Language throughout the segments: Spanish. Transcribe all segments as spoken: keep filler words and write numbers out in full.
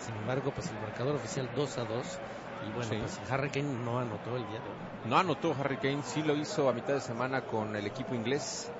sin embargo, pues el marcador oficial dos a dos. Y bueno, sí. pues Harry Kane no anotó el día de hoy. No anotó Harry Kane, sí lo hizo a mitad de semana con el equipo inglés.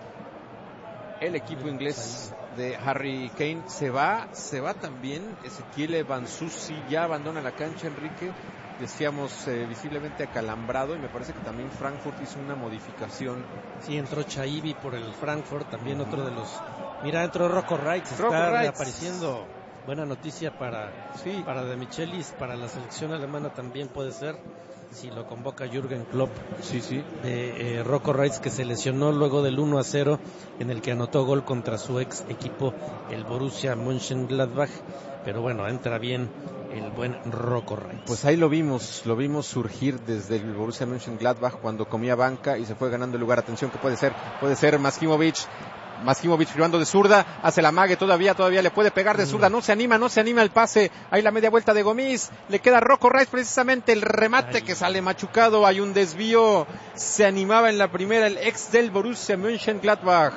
El equipo inglés de Harry Kane se va, se va también. Ezequiel Bansusi ya abandona la cancha, Enrique. Decíamos eh, visiblemente acalambrado, y me parece que también Frankfurt hizo una modificación. Sí, entró Chaibi por el Frankfurt, también uh-huh. otro de los... Mira, entró Rocco Reitz, Rocco está Reitz. reapareciendo. Buena noticia para, sí. para De Michelis, para la selección alemana también puede ser, si lo convoca Jürgen Klopp. Sí, sí. De eh, Rocco Reitz, que se lesionó luego del uno a cero, en el que anotó gol contra su ex equipo, el Borussia Mönchengladbach. Pero bueno, entra bien el buen Rocco Reitz. Pues ahí lo vimos, lo vimos surgir desde el Borussia Mönchengladbach cuando comía banca y se fue ganando el lugar. Atención, que puede ser, puede ser Maskimovic. Maskimovic firmando de zurda, hace la mague todavía, todavía le puede pegar de zurda, no se anima, no se anima el pase, ahí la media vuelta de Gomis, le queda Rocco Reitz precisamente el remate Ay. que sale machucado, hay un desvío, se animaba en la primera el ex del Borussia Mönchengladbach.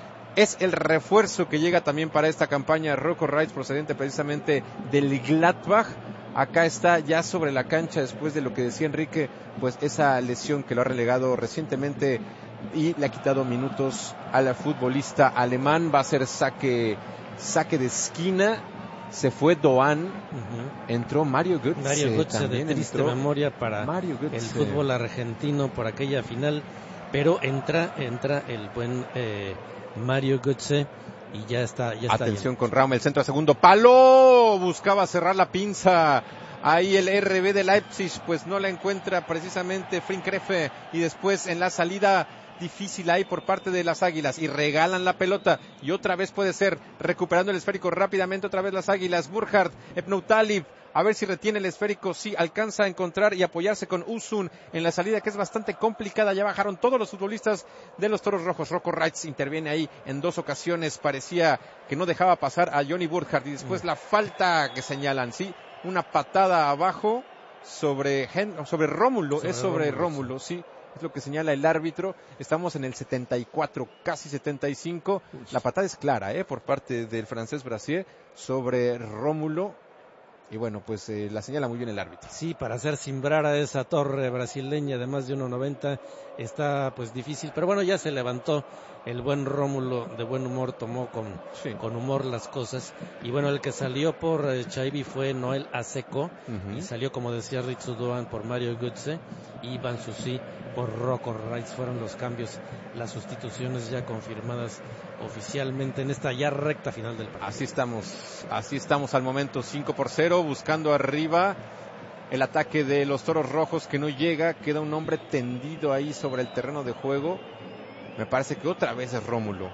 Es el refuerzo que llega también para esta campaña, Rocco Reitz, procedente precisamente del Gladbach. Acá está ya sobre la cancha después de lo que decía Enrique, pues esa lesión que lo ha relegado recientemente y le ha quitado minutos al futbolista alemán. Va a ser saque, saque de esquina. Se fue Doan, uh-huh. entró Mario Götze. Mario Götze, de triste entró memoria para el fútbol argentino por aquella final, pero entra, entra el buen eh, Mario Götze y ya está. Ya está Atención con Raum, el centro a segundo palo, buscaba cerrar la pinza. Ahí el R B de Leipzig, pues no la encuentra precisamente Frinkrefe, y después en la salida difícil ahí por parte de las Águilas, y regalan la pelota, y otra vez puede ser, recuperando el esférico rápidamente otra vez las Águilas, Burkhardt, Ebnoutalib, a ver si retiene el esférico, sí, alcanza a encontrar y apoyarse con Uzun en la salida, que es bastante complicada, ya bajaron todos los futbolistas de los Toros Rojos. Rocco Reitz interviene ahí en dos ocasiones, parecía que no dejaba pasar a Johnny Burkhardt, y después mm. la falta que señalan, sí, una patada abajo sobre, Hen- sobre Rómulo, sobre es sobre Rómulo, Rómulo sí. sí. Es lo que señala el árbitro. Estamos en el setenta y cuatro, casi setenta y cinco. Uy. La patada es clara, ¿eh? Por parte del francés Brassier sobre Rómulo. Y bueno, pues eh, la señala muy bien el árbitro. Sí, para hacer cimbrar a esa torre brasileña de más de uno noventa está pues difícil. Pero bueno, ya se levantó el buen Rómulo, de buen humor, tomó con, sí. con humor las cosas. Y bueno, el que salió por eh, Chaibi fue Noel Aseco. Uh-huh. Y salió, como decía Ritsu Doan, por Mario Götze. Y Bansusi por Rocco Reitz. Fueron los cambios, las sustituciones ya confirmadas oficialmente en esta ya recta final del partido. Así estamos, así estamos al momento, cinco por cero, buscando arriba el ataque de los Toros Rojos que no llega, queda un hombre tendido ahí sobre el terreno de juego. Me parece que otra vez es Rómulo.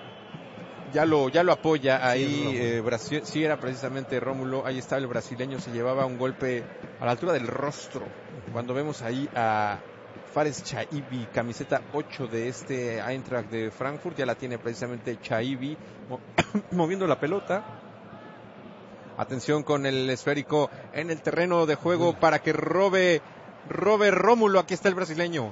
Ya lo, ya lo apoya ahí, sí, eh, Brasil, sí era precisamente Rómulo, ahí está el brasileño, se llevaba un golpe a la altura del rostro. Cuando vemos ahí a Fares Chaibi, camiseta ocho de este Eintracht de Frankfurt, ya la tiene precisamente Chaibi, mo- moviendo la pelota. Atención con el esférico en el terreno de juego uh. para que robe, robe Rómulo, aquí está el brasileño.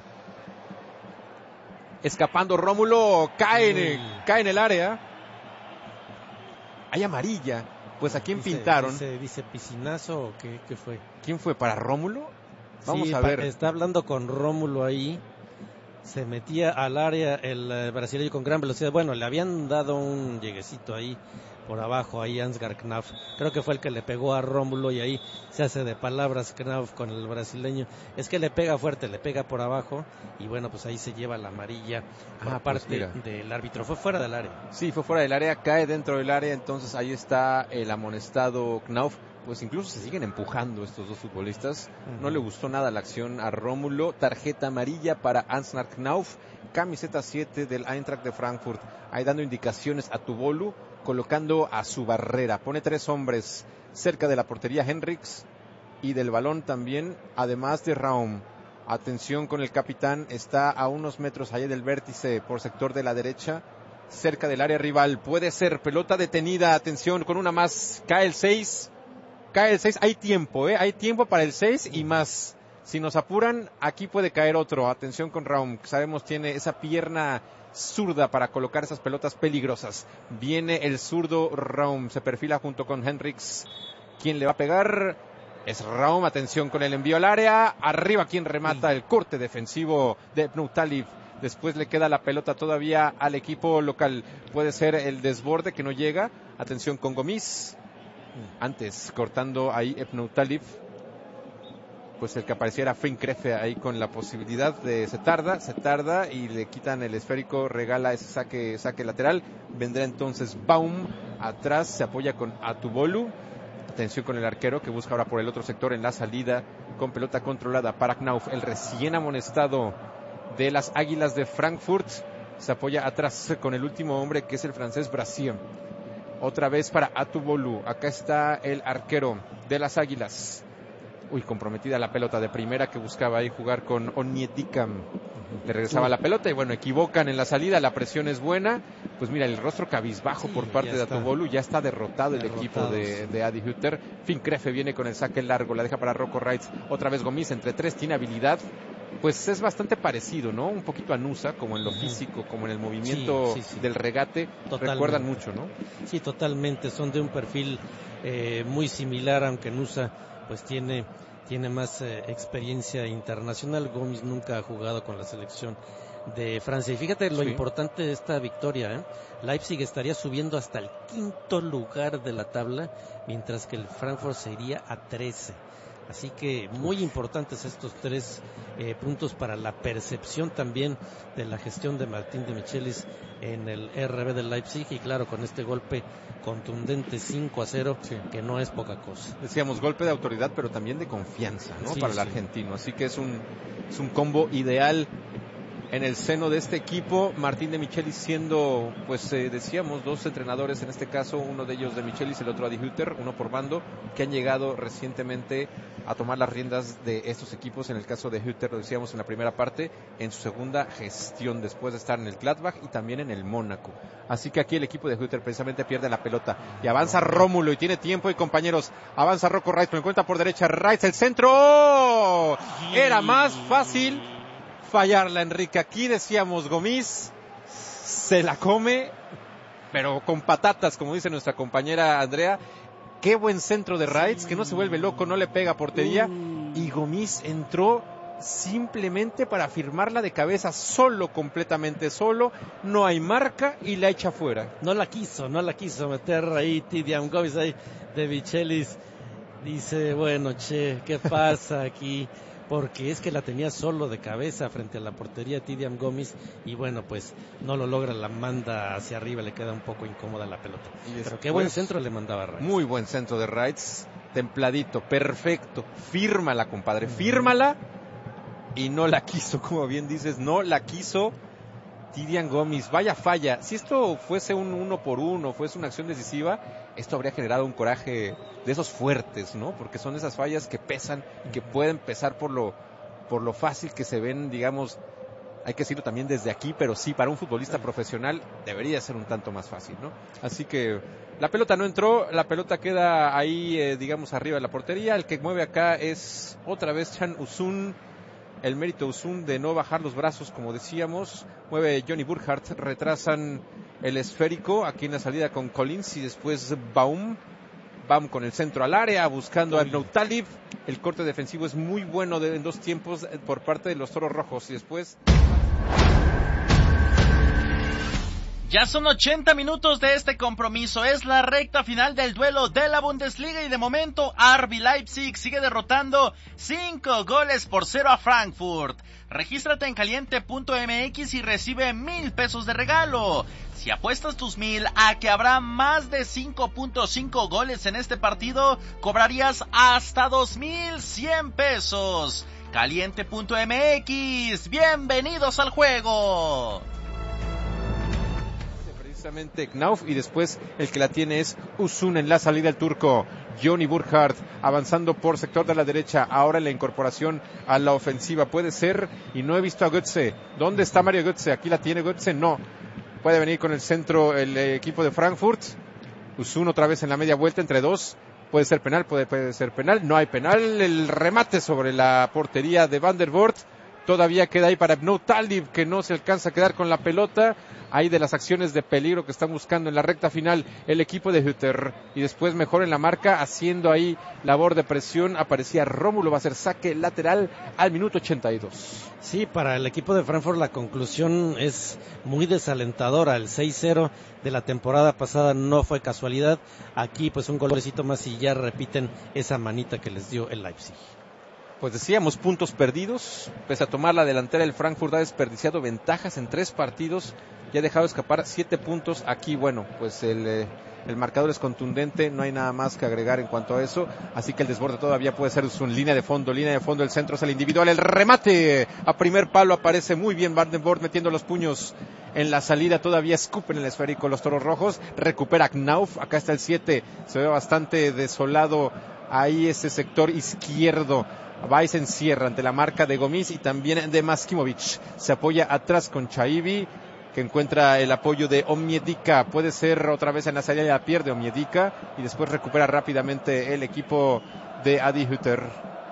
Escapando Rómulo, cae en, cae en el área. Hay amarilla. Pues a quién dice, pintaron. Dice, dice piscinazo o qué, qué fue. ¿Quién fue? ¿Para Rómulo? Vamos sí, a ver. Está hablando con Rómulo ahí. Se metía al área el eh, brasileño con gran velocidad. Bueno, le habían dado un lleguecito ahí por abajo, ahí Ansgar Knauf. Creo que fue el que le pegó a Rómulo y ahí se hace de palabras Knauf con el brasileño. Es que le pega fuerte, le pega por abajo y bueno, pues ahí se lleva la amarilla por ah, parte pues del árbitro. Fue fuera del área. Sí, fue fuera del área, cae dentro del área, entonces ahí está el amonestado Knauf. Pues incluso se siguen empujando estos dos futbolistas. Uh-huh. No le gustó nada la acción a Rómulo. Tarjeta amarilla para Ansgar Knauf, camiseta siete del Eintracht de Frankfurt. Ahí dando indicaciones a Tubolu, colocando a su barrera. Pone tres hombres cerca de la portería Henriks y del balón también, además de Raum. Atención con el capitán, está a unos metros allá del vértice por sector de la derecha, cerca del área rival. Puede ser pelota detenida, atención con una más, cae el seis. Cae el seis, hay tiempo, ¿eh? Hay tiempo para el seis y más. Si nos apuran, aquí puede caer otro. Atención con Raum, que sabemos tiene esa pierna zurda para colocar esas pelotas peligrosas. Viene el zurdo Raum, se perfila junto con Henriks ¿Quién le va a pegar? Es Raum, atención con el envío al área. Arriba quien remata, el corte defensivo de Ibn Talib. Después le queda la pelota todavía al equipo local. Puede ser el desborde que no llega. Atención con Gomis. Antes cortando ahí Ibn Talib. Pues el que apareciera Frank Crefe ahí con la posibilidad de se tarda, se tarda y le quitan el esférico, regala ese saque, saque lateral. Vendrá entonces Baum atrás, se apoya con Atubolu. Atención con el arquero que busca ahora por el otro sector en la salida con pelota controlada para Knauf, el recién amonestado de las Águilas de Frankfurt. Se apoya atrás con el último hombre que es el francés Brassier. Otra vez para Atubolu. Acá está el arquero de las Águilas. Uy, comprometida la pelota de primera que buscaba ahí jugar con Onyedikam. Le regresaba la pelota y bueno, equivocan en la salida, la presión es buena. Pues mira, el rostro cabizbajo sí, por parte de Atubolu, ya está derrotado, derrotado el equipo de, de Adi Hütter. Finn Crefe viene con el saque largo, la deja para Rocco Reitz. Otra vez Gomis entre tres, tiene habilidad. Pues es bastante parecido, ¿no? Un poquito a Nusa, como en lo físico, como en el movimiento sí, sí, sí. del regate. Totalmente. Recuerdan mucho, ¿no? Sí, totalmente. Son de un perfil eh, muy similar, aunque Nusa pues tiene... tiene más eh, experiencia internacional. Gomis nunca ha jugado con la selección de Francia. Y fíjate lo sí. importante de esta victoria, ¿eh? Leipzig estaría subiendo hasta el quinto lugar de la tabla, mientras que el Frankfurt se iría a trece. Así que muy importantes estos tres eh, puntos para la percepción también de la gestión de Martín de Michelis en el R B de Leipzig. Y claro, con este golpe contundente cinco a cero, sí. que no es poca cosa. Decíamos golpe de autoridad, pero también de confianza, ¿no? Sí, para el sí. argentino. Así que es un, es un combo ideal en el seno de este equipo. Martín de Michelis siendo, pues eh, decíamos, dos entrenadores en este caso, uno de ellos de Michelis, el otro Adi Hütter, uno por bando, que han llegado recientemente a tomar las riendas de estos equipos. En el caso de Hütter, lo decíamos en la primera parte, en su segunda gestión, después de estar en el Gladbach y también en el Mónaco. Así que aquí el equipo de Hütter precisamente pierde la pelota y avanza Rómulo y tiene tiempo y compañeros, avanza Rocco Reitz, lo encuentra por derecha, Reitz, el centro, era más fácil fallarla, Enrique. Aquí decíamos Gomis se la come, pero con patatas, como dice nuestra compañera Andrea. Qué buen centro de Reitz, que no se vuelve loco, no le pega a portería. Y Gomis entró simplemente para firmarla de cabeza, solo, completamente solo. No hay marca y la echa fuera. No la quiso, no la quiso meter ahí Tidiam Gomis ahí de Michelis. Dice, bueno, che, ¿qué pasa aquí? Porque es que la tenía solo de cabeza frente a la portería Tidiam Gomis y bueno, pues no lo logra, la manda hacia arriba, le queda un poco incómoda la pelota. Después, pero qué buen centro le mandaba Reitz. Muy buen centro de Reitz, templadito, perfecto, fírmala, compadre, fírmala, y no la quiso, como bien dices, no la quiso Tidiam Gomis. Vaya falla, si esto fuese un uno por uno, fuese una acción decisiva, esto habría generado un coraje de esos fuertes, ¿no? Porque son esas fallas que pesan, que pueden pesar por lo, por lo fácil que se ven, digamos, hay que decirlo también desde aquí, pero sí, para un futbolista profesional debería ser un tanto más fácil, ¿no? Así que la pelota no entró, la pelota queda ahí, eh, digamos, arriba de la portería. El que mueve acá es otra vez Can Uzun. El mérito Uzun de no bajar los brazos, como decíamos. Mueve Johnny Burkhardt, retrasan el esférico aquí en la salida con Collins y después Baum. Baum con el centro al área, buscando a Ibn Talib. El corte defensivo es muy bueno de, en dos tiempos por parte de los Toros Rojos. Y después... Ya son ochenta minutos de este compromiso, es la recta final del duelo de la Bundesliga y de momento R B Leipzig sigue derrotando cinco goles por cero a Frankfurt. Regístrate en caliente punto m x y recibe mil pesos de regalo. Si apuestas tus mil a que habrá más de cinco punto cinco goles en este partido, cobrarías hasta dos mil cien pesos. caliente punto m x, bienvenidos al juego. Precisamente Knauf y después el que la tiene es Uzun en la salida, el turco Johnny Burkhardt avanzando por sector de la derecha, ahora en la incorporación a la ofensiva, puede ser, y no he visto a Götze. ¿Dónde está Mario Götze? Aquí la tiene Götze, no, puede venir con el centro el equipo de Frankfurt. Uzun otra vez en la media vuelta entre dos, puede ser penal, puede, puede ser penal, no hay penal, el remate sobre la portería de Van der Voort. todavía queda ahí para Ibnou Talib, que no se alcanza a quedar con la pelota. Hay de las acciones de peligro que están buscando en la recta final el equipo de Hütter. Y después mejor en la marca, haciendo ahí labor de presión, aparecía Rómulo, va a ser saque lateral al minuto ochenta y dos. Sí, para el equipo de Frankfurt la conclusión es muy desalentadora. El seis cero de la temporada pasada no fue casualidad. Aquí pues un golecito más y ya repiten esa manita que les dio el Leipzig. Pues decíamos, puntos perdidos. Pese a tomar la delantera, el Frankfurt ha desperdiciado ventajas en tres partidos y ha dejado escapar siete puntos. Aquí, bueno, pues el, eh, el marcador es contundente, no hay nada más que agregar en cuanto a eso. Así que el desborde todavía puede ser su línea de fondo, línea de fondo, el centro es el individual, el remate a primer palo, aparece muy bien Van den Voort metiendo los puños en la salida, todavía escupen el esférico los toros rojos, recupera Knauf, acá está el siete, se ve bastante desolado ahí ese sector izquierdo. Va y se encierra ante la marca de Gomis y también de Maskimovic. Se apoya atrás con Chaibi, que encuentra el apoyo de Onyedika. Puede ser otra vez en la salida, la pierde Onyedika y después recupera rápidamente el equipo de Adi Hütter,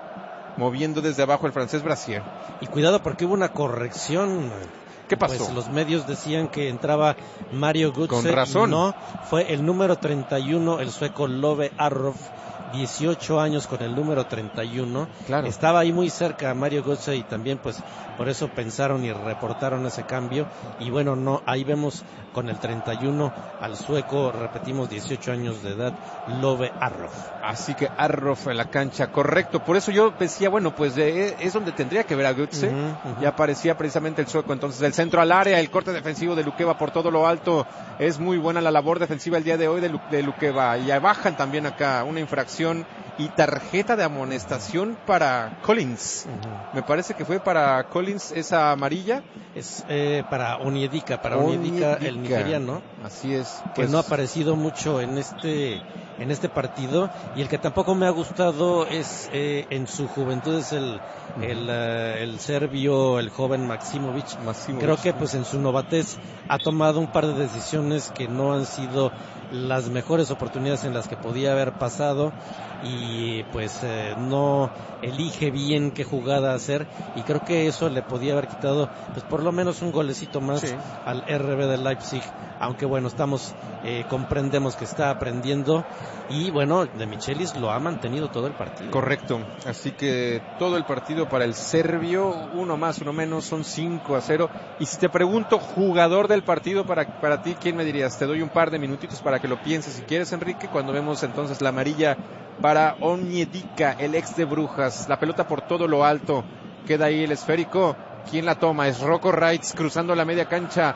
moviendo desde abajo el francés Brasier. Y cuidado porque hubo una corrección. ¿Qué pasó? Pues los medios decían que entraba Mario Götze. Con razón. No, fue el número treinta y uno, el sueco Love Arrof. dieciocho años con el número treinta y uno, claro. Estaba ahí muy cerca Mario Götze y también pues por eso pensaron y reportaron ese cambio y bueno, no, ahí vemos con el treinta y uno al sueco, repetimos dieciocho años de edad, Love Arrof. Así que Arrof en la cancha, correcto, por eso yo decía, bueno, pues de, es donde tendría que ver a Götze, uh-huh, uh-huh. Y aparecía precisamente el sueco, entonces el centro al área, el corte defensivo de Lukeba por todo lo alto, es muy buena la labor defensiva el día de hoy de, Lu- de Lukeba, y bajan también acá una infracción y tarjeta de amonestación para Collins. Uh-huh. Me parece que fue para Collins esa amarilla. Es eh, para Onyedika, para Onyedika, el nigeriano. Así es. Que pues no ha aparecido mucho en este en este partido y el que tampoco me ha gustado es eh, en su juventud es el uh-huh. el, uh, el serbio, el joven Maksimovic. Maksimovic. Creo que pues en su novatez ha tomado un par de decisiones que no han sido las mejores oportunidades en las que podía haber pasado y pues eh, no elige bien qué jugada hacer y creo que eso le podía haber quitado pues por lo menos un golecito más sí. al R B de Leipzig, aunque bueno, estamos eh, comprendemos que está aprendiendo y bueno, de Michelis lo ha mantenido todo el partido. Correcto, así que todo el partido para el serbio, uno más, uno menos, son cinco a cero. Y si te pregunto, jugador del partido para, para ti, ¿quién me dirías? Te doy un par de minutitos para que lo pienses si quieres, Enrique, cuando vemos entonces la amarilla para Onyedika, el ex de Brujas, la pelota por todo lo alto, queda ahí el esférico, ¿quién la toma? Es Rocco Reitz cruzando la media cancha,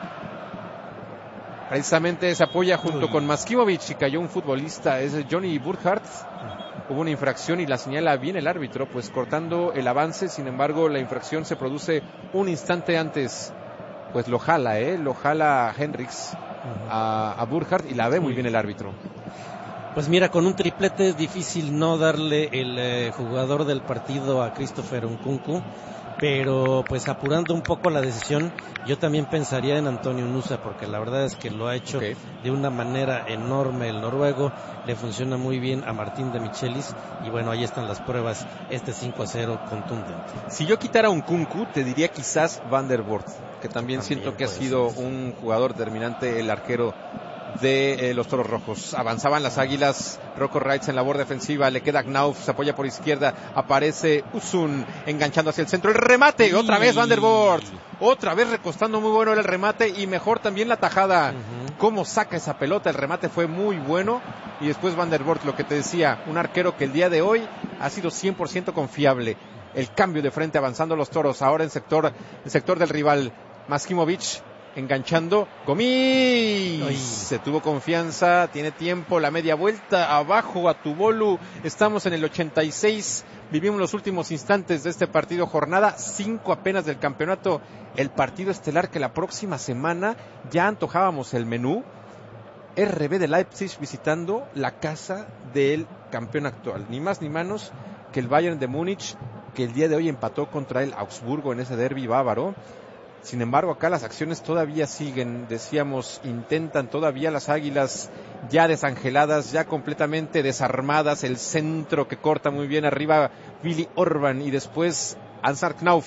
precisamente se apoya junto Uy. con Maskimovic y cayó un futbolista, es Johnny Burkhardt. Hubo una infracción y la señala bien el árbitro, pues cortando el avance, sin embargo la infracción se produce un instante antes, pues lo jala, eh, lo jala Hendricks uh-huh. a, a Burkhardt y la ve muy bien el árbitro. Pues mira, con un triplete es difícil no darle el eh, jugador del partido a Christopher Nkunku, pero pues apurando un poco la decisión, yo también pensaría en Antonio Nusa, porque la verdad es que lo ha hecho okay. de una manera enorme el noruego, le funciona muy bien a Martín de Michelis, y bueno, ahí están las pruebas, este cinco a cero contundente. Si yo quitara a Nkunku, te diría quizás Van der Voort, que también, también siento que ha sido ser. un jugador determinante, el arquero de eh, los Toros Rojos. Avanzaban las Águilas, Rocco Reitz en labor defensiva, le queda Knauf, se apoya por izquierda, aparece Uzun enganchando hacia el centro, el remate, otra vez Van der Voort, otra vez recostando, muy bueno el remate y mejor también la tajada. Uh-huh. Cómo saca esa pelota, el remate fue muy bueno y después Van der Voort, lo que te decía, un arquero que el día de hoy ha sido cien por ciento confiable. El cambio de frente avanzando los Toros, ahora en sector, en sector del rival, Maskimovic enganchando, Gomis, Ay. se tuvo confianza, tiene tiempo, la media vuelta, abajo a Tubolu, estamos en el ochenta y seis, vivimos los últimos instantes de este partido, jornada cinco apenas del campeonato, el partido estelar que la próxima semana ya antojábamos el menú, R B de Leipzig visitando la casa del campeón actual, ni más ni menos que el Bayern de Múnich, que el día de hoy empató contra el Augsburgo en ese derbi bávaro. Sin embargo, acá las acciones todavía siguen, decíamos, intentan todavía las Águilas ya desangeladas, ya completamente desarmadas, el centro que corta muy bien arriba Willi Orban y después Ansar Knauf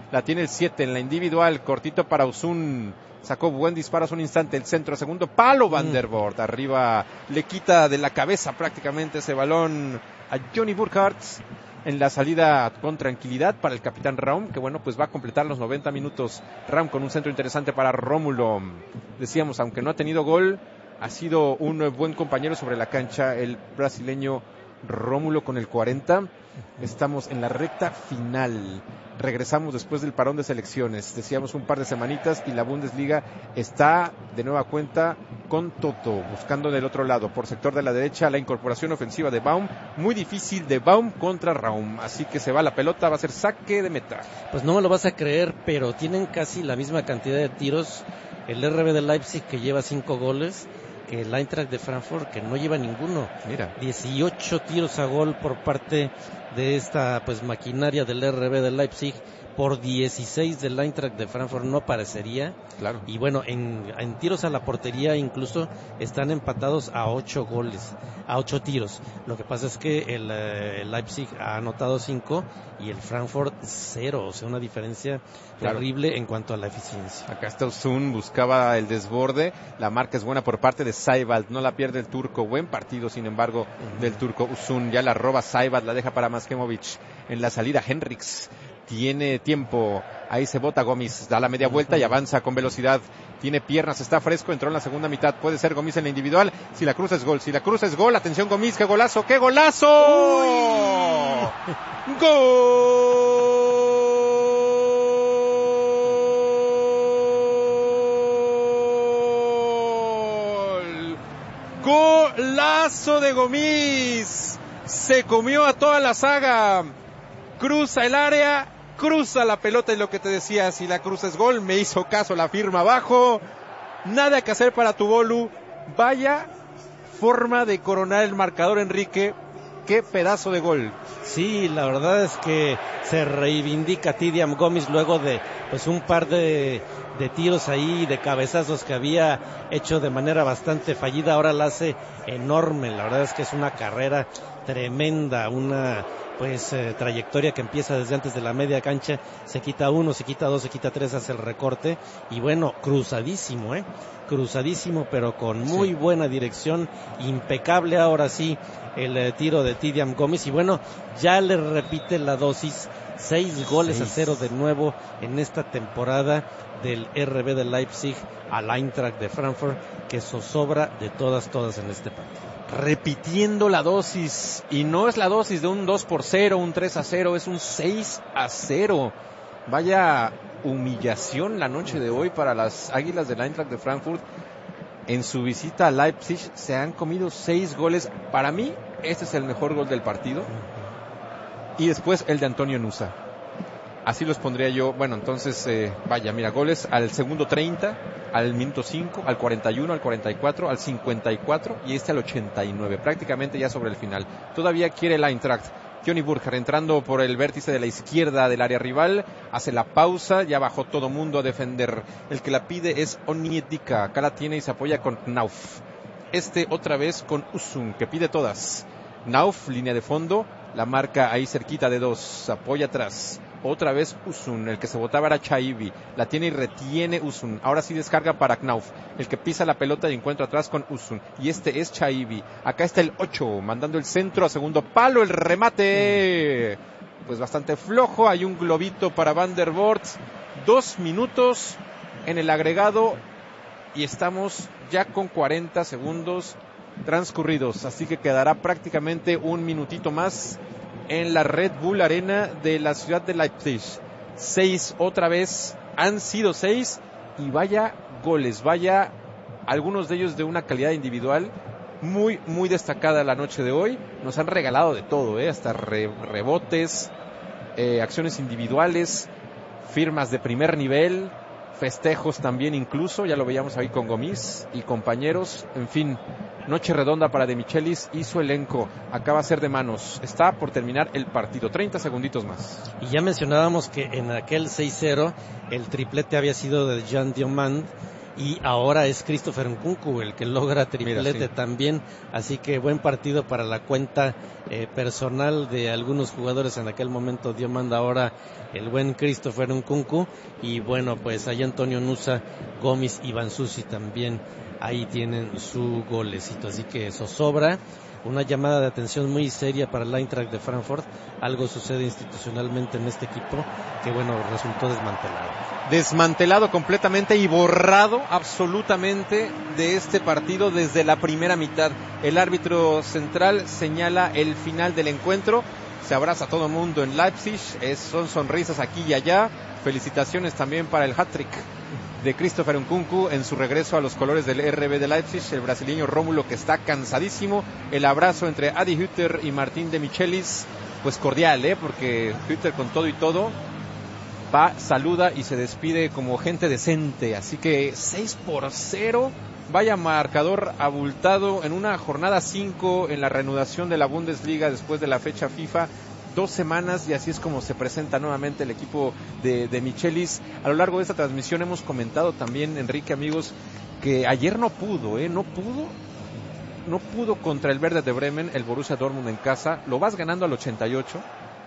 la tiene el siete en la individual, cortito para Usun, sacó buen disparo hace un instante, el centro, segundo palo, Van der Voort, arriba, le quita de la cabeza prácticamente ese balón a Johnny Burkhardt, en la salida con tranquilidad para el capitán Raum, que bueno, pues va a completar los noventa minutos. Raum con un centro interesante para Rómulo. Decíamos, aunque no ha tenido gol, ha sido un buen compañero sobre la cancha el brasileño Rómulo con el cuarenta. Estamos en la recta final. Regresamos después del parón de selecciones. Decíamos un par de semanitas y la Bundesliga está de nueva cuenta con Toto, buscando del otro lado, por sector de la derecha, la incorporación ofensiva de Baum. Muy difícil de Baum contra Raum. Así que se va la pelota, va a ser saque de meta. Pues no me lo vas a creer, pero tienen casi la misma cantidad de tiros el R B de Leipzig, que lleva cinco goles, que el Eintracht de Frankfurt, que no lleva ninguno. Mira, dieciocho tiros a gol por parte de esta pues maquinaria del R B de Leipzig, por dieciséis del Eintracht de Frankfurt no parecería. Claro. Y bueno, en, en tiros a la portería incluso están empatados a ocho goles, a ocho tiros. Lo que pasa es que el, el Leipzig ha anotado cinco y el Frankfurt cero, o sea, una diferencia claro. terrible en cuanto a la eficiencia. Acá está Usun, buscaba el desborde, la marca es buena por parte de Seibald, no la pierde el turco, buen partido sin embargo uh-huh. del turco Usun, ya la roba Seibald, la deja para Maskimovic, en la salida Henriks, tiene tiempo, ahí se bota Gomis, da la media vuelta y avanza con velocidad, tiene piernas, está fresco, entró en la segunda mitad, puede ser Gomis en la individual, si la cruz es gol, si la cruz es gol, atención Gomis, qué golazo, qué golazo, gol, golazo de Gomis, se comió a toda la saga, cruza el área, cruza la pelota, y lo que te decía, si la cruz es gol, me hizo caso la firma abajo, nada que hacer para Tubolu, vaya forma de coronar el marcador, Enrique, qué pedazo de gol. Sí, la verdad es que se reivindica Tidiam Gomis luego de pues un par de, de tiros ahí, de cabezazos que había hecho de manera bastante fallida, ahora la hace enorme, la verdad es que es una carrera tremenda, una pues eh, trayectoria que empieza desde antes de la media cancha, se quita uno, se quita dos, se quita tres, hace el recorte, y bueno, cruzadísimo, eh, cruzadísimo, pero con muy sí. buena dirección, impecable ahora sí, el eh, tiro de Tidiam Gomis, y bueno, ya le repite la dosis, seis goles seis. a cero de nuevo en esta temporada del R B de Leipzig al Eintracht de Frankfurt, que zozobra de todas, todas en este partido. Repitiendo la dosis, y no es la dosis de un dos por cero, un tres a cero, es un seis a cero. Vaya humillación la noche de hoy para las Águilas del Eintracht de Frankfurt. En su visita a Leipzig se han comido seis goles. Para mí, este es el mejor gol del partido. Y después el de Antonio Nusa. Así los pondría yo. Bueno, entonces, eh, vaya, mira, goles al segundo treinta, al minuto cinco, al cuarenta y uno, al cuarenta y cuatro, al cincuenta y cuatro y este al ochenta y nueve, prácticamente ya sobre el final. Todavía quiere el Eintracht. Johnny Burkhardt entrando por el vértice de la izquierda del área rival, hace la pausa, ya bajó todo mundo a defender. El que la pide es Onyedika, acá la tiene y se apoya con Knauf. Este otra vez con Usun, que pide todas. Knauf, línea de fondo, la marca ahí cerquita de dos, apoya atrás. Otra vez Usun, el que se botaba era Chaibi, la tiene y retiene Usun, ahora sí descarga para Knauf, el que pisa la pelota y encuentra atrás con Usun, y este es Chaibi, acá está el ocho, mandando el centro a segundo palo, el remate, pues bastante flojo, hay un globito para Van der Voort, dos minutos en el agregado, y estamos ya con cuarenta segundos transcurridos, así que quedará prácticamente un minutito más en la Red Bull Arena de la ciudad de Leipzig. Seis otra vez, han sido seis, y vaya goles, vaya algunos de ellos de una calidad individual muy, muy destacada la noche de hoy. Nos han regalado de todo, ¿eh? hasta re, rebotes, eh, acciones individuales, firmas de primer nivel, festejos también incluso, ya lo veíamos ahí con Gomis y compañeros, en fin, noche redonda para De Michelis y su elenco, acaba de ser de manos, está por terminar el partido, treinta segunditos más. Y ya mencionábamos que en aquel seis cero el triplete había sido de Jean Diomand, y ahora es Christopher Nkunku el que logra triplete Mira, sí. también, así que buen partido para la cuenta eh, personal de algunos jugadores. En aquel momento dio manda ahora el buen Christopher Nkunku, y bueno, pues ahí Antonio Nusa, Gómez y Banzuzi también ahí tienen su golecito, así que eso sobra. Una llamada de atención muy seria para el Eintracht de Frankfurt. Algo sucede institucionalmente en este equipo que, bueno, resultó desmantelado. Desmantelado completamente y borrado absolutamente de este partido desde la primera mitad. El árbitro central señala el final del encuentro. Se abraza a todo el mundo en Leipzig. Es, son sonrisas aquí y allá. Felicitaciones también para el hat-trick de Christopher Nkunku en su regreso a los colores del R B de Leipzig, el brasileño Rómulo, que está cansadísimo. El abrazo entre Adi Hütter y Martín de Michelis, pues cordial, ¿eh? Porque Hütter con todo y todo va, saluda y se despide como gente decente. Así que seis por cero, vaya marcador abultado en una jornada cinco en la reanudación de la Bundesliga después de la fecha FIFA. Dos semanas y así es como se presenta nuevamente el equipo de, de Michelis. A lo largo de esta transmisión hemos comentado también, Enrique, amigos, que ayer no pudo, ¿eh? No pudo, no pudo contra el Werder de Bremen, el Borussia Dortmund en casa. Lo vas ganando al ochenta y ocho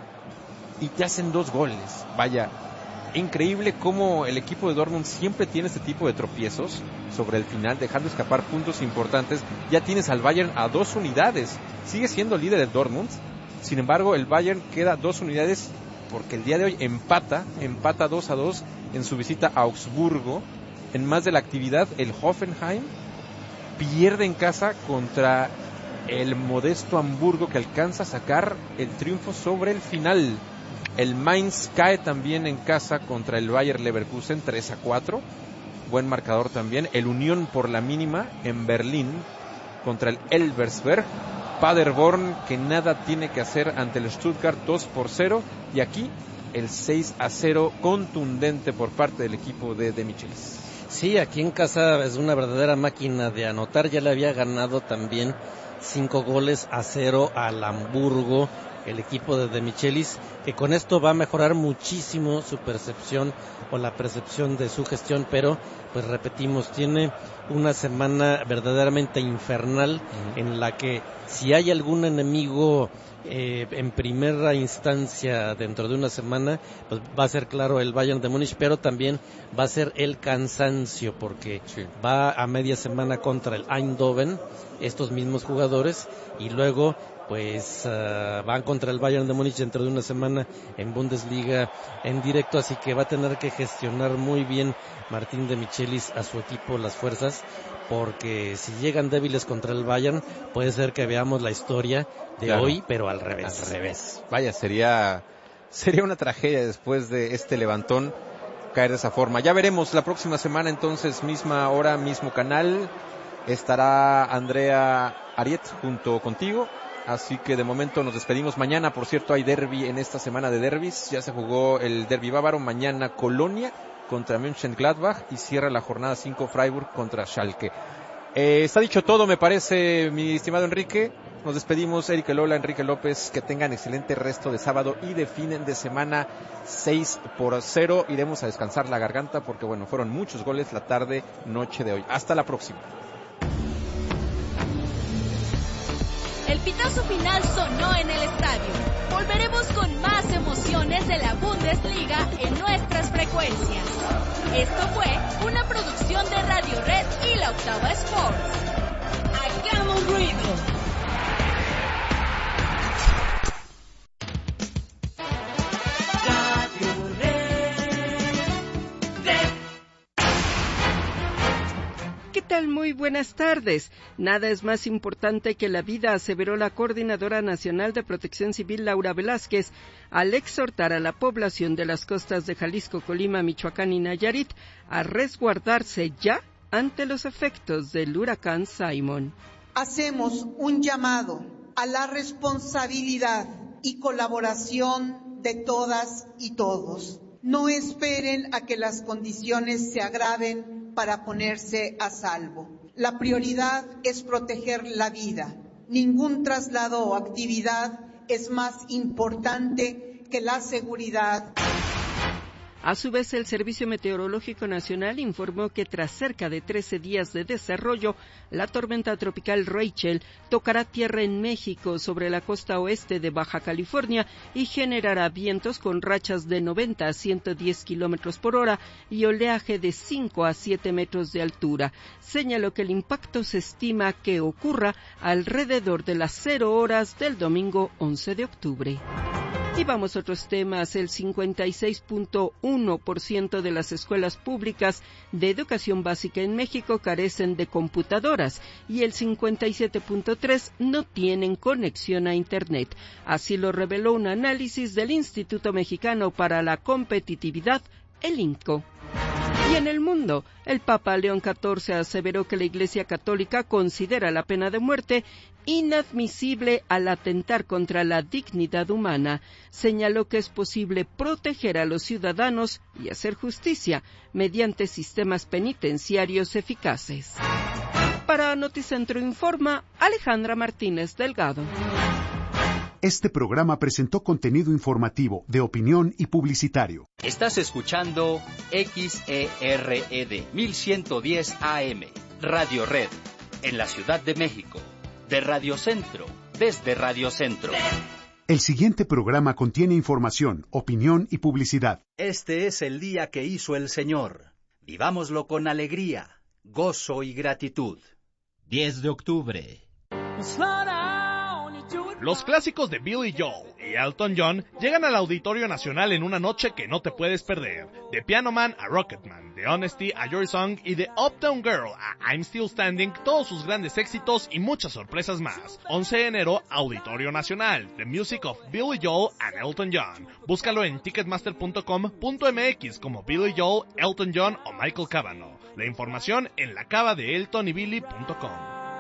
y te hacen dos goles. Vaya, increíble cómo el equipo de Dortmund siempre tiene este tipo de tropiezos sobre el final, dejando escapar puntos importantes. Ya tienes al Bayern a dos unidades. Sigue siendo líder el Dortmund. Sin embargo, el Bayern queda dos unidades porque el día de hoy empata, empata dos a dos en su visita a Augsburgo. En más de la actividad, el Hoffenheim pierde en casa contra el modesto Hamburgo, que alcanza a sacar el triunfo sobre el final. El Mainz cae también en casa contra el Bayer Leverkusen tres a cuatro. Buen marcador también. El Unión por la mínima en Berlín contra el Elversberg. Paderborn, que nada tiene que hacer ante el Stuttgart, dos por cero. Y aquí el seis a cero contundente por parte del equipo de, de Michelis. Sí, aquí en casa es una verdadera máquina de anotar. Ya le había ganado también cinco goles a cero al Hamburgo, el equipo de, de Michelis, que con esto va a mejorar muchísimo su percepción o la percepción de su gestión, pero pues repetimos, tiene una semana verdaderamente infernal uh-huh. en la que si hay algún enemigo eh, en primera instancia dentro de una semana, pues va a ser claro el Bayern de Múnich, pero también va a ser el cansancio, porque sí. va a media semana contra el Eindhoven, estos mismos jugadores, y luego pues uh, van contra el Bayern de Múnich dentro de una semana en Bundesliga en directo, así que va a tener que gestionar muy bien Martín de Michelis a su equipo las fuerzas, porque si llegan débiles contra el Bayern, puede ser que veamos la historia de claro. hoy, pero al revés. Al revés. Vaya, sería sería una tragedia después de este levantón caer de esa forma. Ya veremos la próxima semana, entonces, misma hora, mismo canal, estará Andrea Ariet junto contigo. Así que de momento nos despedimos. Mañana, por cierto, hay derbi en esta semana de derbis. Ya se jugó el derbi bávaro. Mañana Colonia contra Mönchengladbach y cierra la jornada cinco Freiburg contra Schalke. Eh, está dicho todo, me parece, mi estimado Enrique. Nos despedimos, Erika Lola, Enrique López. Que tengan excelente resto de sábado y de fin de semana. Seis por cero. Iremos a descansar la garganta porque, bueno, fueron muchos goles la tarde, noche de hoy. Hasta la próxima. El pitazo final sonó en el estadio. Volveremos con más emociones de la Bundesliga en nuestras frecuencias. Esto fue una producción de Radio Red y La Octava Sports. ¡Hagamos ruido! Muy buenas tardes. Nada es más importante que la vida, aseveró la Coordinadora Nacional de Protección Civil, Laura Velázquez, al exhortar a la población de las costas de Jalisco, Colima, Michoacán y Nayarit a resguardarse ya ante los efectos del huracán Simon. Hacemos un llamado a la responsabilidad y colaboración de todas y todos. No esperen a que las condiciones se agraven para ponerse a salvo. La prioridad es proteger la vida. Ningún traslado o actividad es más importante que la seguridad. A su vez, el Servicio Meteorológico Nacional informó que tras cerca de trece días de desarrollo, la tormenta tropical Rachel tocará tierra en México sobre la costa oeste de Baja California y generará vientos con rachas de noventa a ciento diez kilómetros por hora y oleaje de cinco a siete metros de altura. Señaló que el impacto se estima que ocurra alrededor de las cero horas del domingo once de octubre. Y vamos a otros temas. El cincuenta y seis punto uno por ciento de las escuelas públicas de educación básica en México carecen de computadoras y el cincuenta y siete punto tres por ciento no tienen conexión a Internet. Así lo reveló un análisis del Instituto Mexicano para la Competitividad, el INCO. Y en el mundo, el Papa León catorce aseveró que la Iglesia Católica considera la pena de muerte inadmisible al atentar contra la dignidad humana. Señaló que es posible proteger a los ciudadanos y hacer justicia mediante sistemas penitenciarios eficaces. Para Noticentro Informa, Alejandra Martínez Delgado. Este programa presentó contenido informativo, de opinión y publicitario. Estás escuchando X E R E D mil ciento diez A M, Radio Red, en la Ciudad de México, de Radio Centro, desde Radio Centro. El siguiente programa contiene información, opinión y publicidad. Este es el día que hizo el Señor. Vivámoslo con alegría, gozo y gratitud. diez de octubre. Los clásicos de Billy Joel y Elton John llegan al Auditorio Nacional en una noche que no te puedes perder. De Piano Man a Rocketman, de Honesty a Your Song y de Uptown Girl a I'm Still Standing, todos sus grandes éxitos y muchas sorpresas más. once de enero, Auditorio Nacional, The Music of Billy Joel and Elton John. Búscalo en ticketmaster punto com punto m x como Billy Joel, Elton John o Michael Cavanaugh. La información en la cava de elton y billy punto com.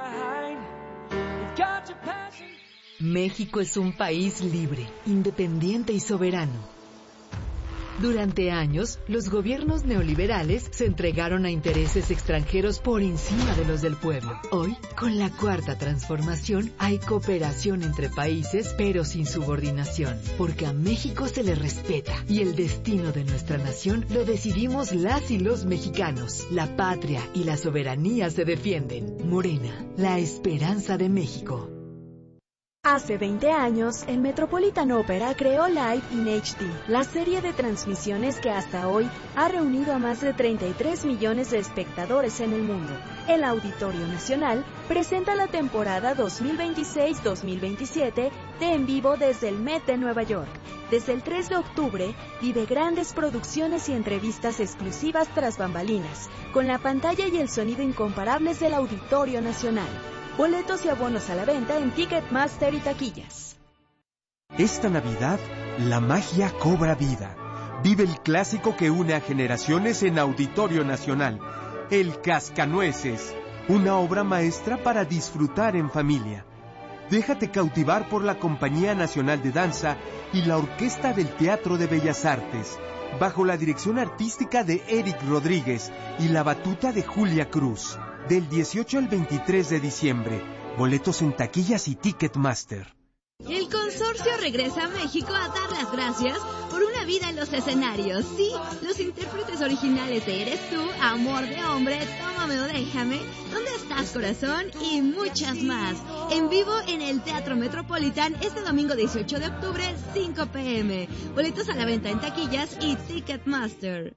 México es un país libre, independiente y soberano. Durante años, los gobiernos neoliberales se entregaron a intereses extranjeros por encima de los del pueblo. Hoy, con la Cuarta Transformación, hay cooperación entre países, pero sin subordinación, porque a México se le respeta y el destino de nuestra nación lo decidimos las y los mexicanos. La patria y la soberanía se defienden. Morena, la esperanza de México. Hace veinte años, el Metropolitan Opera creó Live in H D, la serie de transmisiones que hasta hoy ha reunido a más de treinta y tres millones de espectadores en el mundo. El Auditorio Nacional presenta la temporada dos mil veintiséis dos mil veintisiete de En Vivo desde el Met de Nueva York. Desde el tres de octubre, vive grandes producciones y entrevistas exclusivas tras bambalinas, con la pantalla y el sonido incomparables del Auditorio Nacional. Boletos y abonos a la venta en Ticketmaster y taquillas. Esta Navidad, la magia cobra vida. Vive el clásico que une a generaciones en Auditorio Nacional, El Cascanueces, una obra maestra para disfrutar en familia. Déjate cautivar por la Compañía Nacional de Danza y la Orquesta del Teatro de Bellas Artes, bajo la dirección artística de Eric Rodríguez y la batuta de Julia Cruz. Del dieciocho al veintitrés de diciembre. Boletos en taquillas y Ticketmaster. El consorcio regresa a México a dar las gracias por una vida en los escenarios. Sí, los intérpretes originales de Eres Tú, Amor de Hombre, Tómame o Déjame, ¿Dónde estás, corazón? Y muchas más. En vivo en el Teatro Metropolitan este domingo dieciocho de octubre, cinco pe eme. Boletos a la venta en taquillas y Ticketmaster.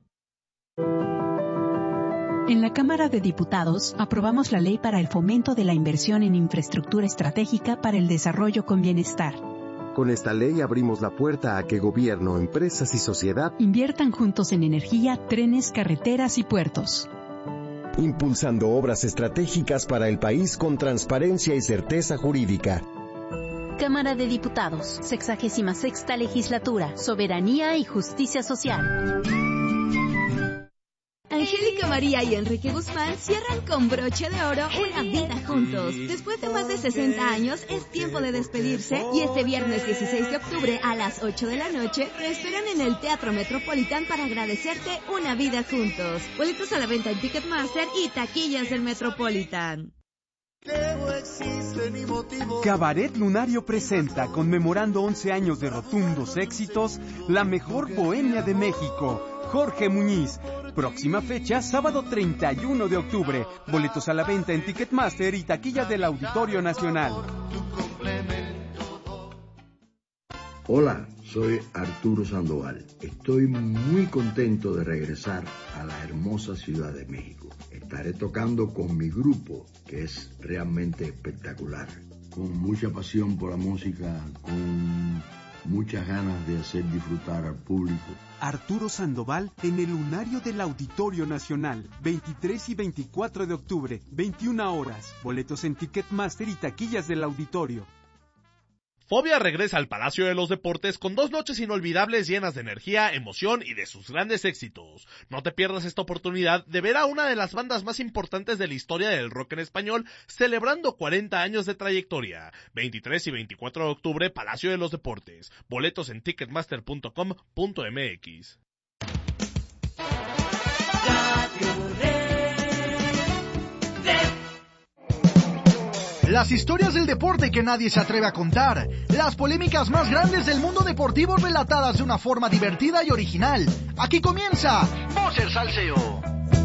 En la Cámara de Diputados aprobamos la Ley para el Fomento de la Inversión en Infraestructura Estratégica para el Desarrollo con Bienestar. Con esta ley abrimos la puerta a que gobierno, empresas y sociedad inviertan juntos en energía, trenes, carreteras y puertos. Impulsando obras estratégicas para el país con transparencia y certeza jurídica. Cámara de Diputados, sexagésima sexta Legislatura, Soberanía y Justicia Social. Angélica María y Enrique Guzmán cierran con broche de oro una vida juntos. Después de más de sesenta años, es tiempo de despedirse y este viernes dieciséis de octubre a las ocho de la noche te esperan en el Teatro Metropolitan para agradecerte una vida juntos. Boletos a la venta en Ticketmaster y taquillas del Metropolitan. Cabaret Lunario presenta, conmemorando once años de rotundos éxitos, la mejor bohemia de México, Jorge Muñiz. Próxima fecha, sábado treinta y uno de octubre. Boletos a la venta en Ticketmaster y taquillas del Auditorio Nacional. Hola, soy Arturo Sandoval. Estoy muy contento de regresar a la hermosa Ciudad de México. Estaré tocando con mi grupo, que es realmente espectacular. Con mucha pasión por la música, con muchas ganas de hacer disfrutar al público. Arturo Sandoval en el Lunario del Auditorio Nacional, veintitrés y veinticuatro de octubre, veintiuna horas. Boletos en Ticketmaster y taquillas del Auditorio. Fobia regresa al Palacio de los Deportes con dos noches inolvidables llenas de energía, emoción y de sus grandes éxitos. No te pierdas esta oportunidad de ver a una de las bandas más importantes de la historia del rock en español celebrando cuarenta años de trayectoria. veintitrés y veinticuatro de octubre, Palacio de los Deportes. Boletos en ticketmaster punto com punto m x. Las historias del deporte que nadie se atreve a contar. Las polémicas más grandes del mundo deportivo relatadas de una forma divertida y original. Aquí comienza Bosser Salseo.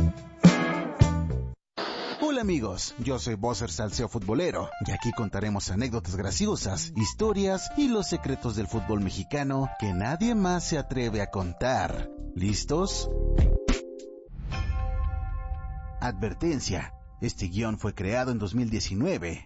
Hola amigos, yo soy Bosser Salseo Futbolero y aquí contaremos anécdotas graciosas, historias y los secretos del fútbol mexicano que nadie más se atreve a contar. ¿Listos? Advertencia. Este guión fue creado en dos mil diecinueve.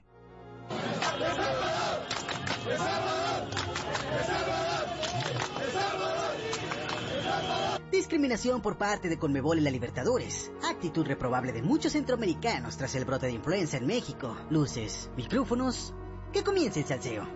Discriminación por parte de Conmebol en la Libertadores. Actitud reprobable de muchos centroamericanos tras el brote de influenza en México. Luces, micrófonos. Que comience el salseo.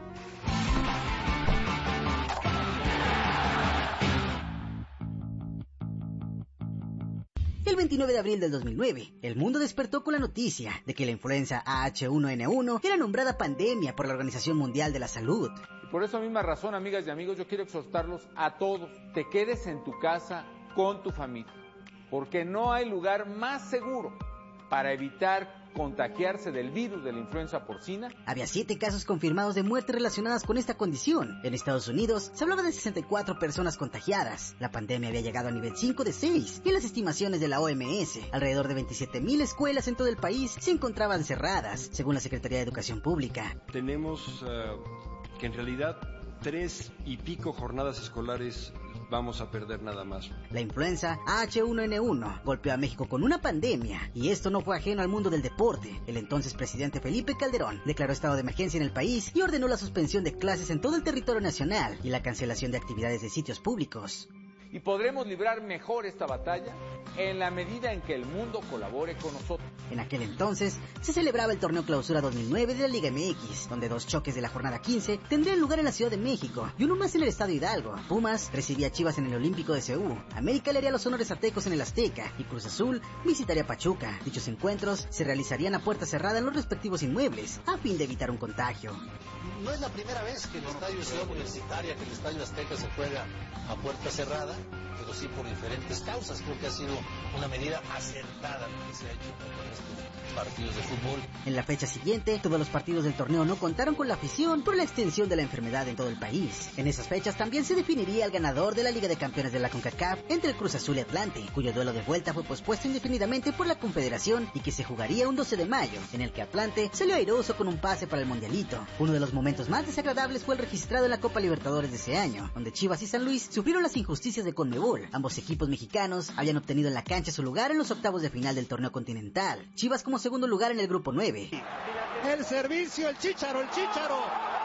El veintinueve de abril del dos mil nueve, el mundo despertó con la noticia de que la influenza A H uno N uno era nombrada pandemia por la Organización Mundial de la Salud. Por esa misma razón, amigas y amigos, yo quiero exhortarlos a todos, te quedes en tu casa con tu familia, porque no hay lugar más seguro para evitar contagiarse del virus de la influenza porcina. Había siete casos confirmados de muerte relacionadas con esta condición. En Estados Unidos se hablaba de sesenta y cuatro personas contagiadas. La pandemia había llegado a nivel cinco de seis y en las estimaciones de la O M S, alrededor de veintisiete mil escuelas en todo el país se encontraban cerradas, según la Secretaría de Educación Pública. Tenemos uh, que en realidad tres y pico jornadas escolares vamos a perder nada más. La influenza A H uno N uno golpeó a México con una pandemia y esto no fue ajeno al mundo del deporte. El entonces presidente Felipe Calderón declaró estado de emergencia en el país y ordenó la suspensión de clases en todo el territorio nacional y la cancelación de actividades de sitios públicos. Y podremos librar mejor esta batalla en la medida en que el mundo colabore con nosotros. En aquel entonces se celebraba el torneo Clausura dos mil nueve de la Liga M X, donde dos choques de la jornada quince tendrían lugar en la Ciudad de México y uno más en el Estadio Hidalgo. Pumas recibía a Chivas en el Olímpico de Seúl, América le haría los honores a Tecos en el Azteca y Cruz Azul visitaría Pachuca. Dichos encuentros se realizarían a puerta cerrada en los respectivos inmuebles, a fin de evitar un contagio. No es la primera vez que el Estadio Ciudad Universitaria, que el Estadio Azteca se juega a puerta cerrada, pero sí por diferentes causas. Creo que ha sido una medida acertada lo que se ha hecho con estos partidos de fútbol. En la fecha siguiente, todos los partidos del torneo no contaron con la afición por la extensión de la enfermedad en todo el país. En esas fechas también se definiría el ganador de la Liga de Campeones de la CONCACAF entre el Cruz Azul y Atlante, cuyo duelo de vuelta fue pospuesto indefinidamente por la Confederación y que se jugaría un doce de mayo, en el que Atlante salió airoso con un pase para el Mundialito. Uno de los momentos más desagradables fue el registrado en la Copa Libertadores de ese año, donde Chivas y San Luis sufrieron las injusticias de Conmebol. Ambos equipos mexicanos habían obtenido en la cancha su lugar en los octavos de final del torneo continental. Chivas como segundo lugar en el grupo nueve. El servicio, el Chícharo, el Chícharo.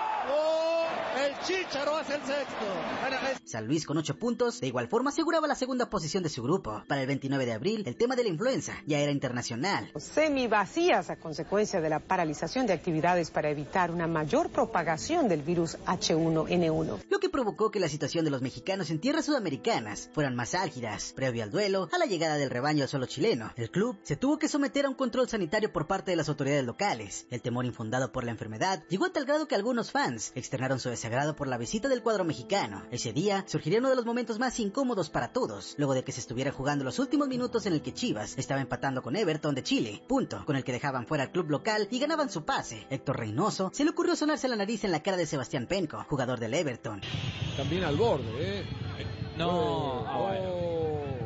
¡Oh! El Chícharo hace el sexto. San Luis con ocho puntos, de igual forma aseguraba la segunda posición de su grupo. Para el veintinueve de abril, el tema de la influenza ya era internacional. Semivacías a consecuencia de la paralización de actividades para evitar una mayor propagación del virus H uno N uno. Lo que provocó que la situación de los mexicanos en tierras sudamericanas fueran más álgidas. Previo al duelo, a la llegada del rebaño al suelo chileno, el club se tuvo que someter a un control sanitario por parte de las autoridades locales. El temor infundado por la enfermedad llegó a tal grado que algunos fans externaron su deseo desagrado por la visita del cuadro mexicano. Ese día surgiría uno de los momentos más incómodos para todos, luego de que se estuviera jugando los últimos minutos en el que Chivas estaba empatando con Everton de Chile, punto con el que dejaban fuera al club local y ganaban su pase. Héctor Reynoso se le ocurrió sonarse la nariz en la cara de Sebastián Penco, jugador del Everton. También al borde, ¿eh? No, oh, ah, bueno.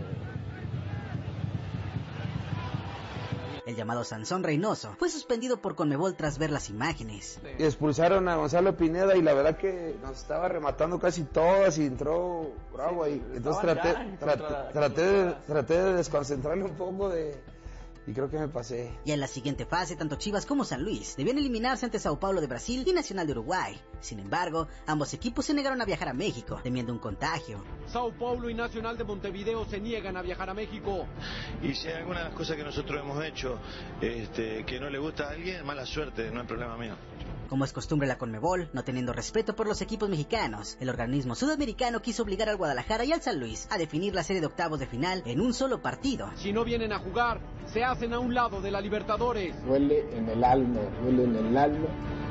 El llamado Sansón Reynoso fue suspendido por Conmebol tras ver las imágenes. Expulsaron a Gonzalo Pineda y la verdad que nos estaba rematando casi todas y entró bravo ahí. Entonces traté, traté, traté, de, traté de desconcentrarle un poco de... y creo que me pasé. Y en la siguiente fase, tanto Chivas como San Luis debían eliminarse ante Sao Paulo de Brasil y Nacional de Uruguay. Sin embargo, ambos equipos se negaron a viajar a México, temiendo un contagio. Sao Paulo y Nacional de Montevideo se niegan a viajar a México. Y si hay algunas cosas que nosotros hemos hecho este, que no le gusta a alguien, mala suerte, no es problema mío. Como es costumbre la Conmebol, no teniendo respeto por los equipos mexicanos, el organismo sudamericano quiso obligar al Guadalajara y al San Luis a definir la serie de octavos de final en un solo partido. Si no vienen a jugar, se hacen a un lado de la Libertadores. Duele en el alma, duele en el alma,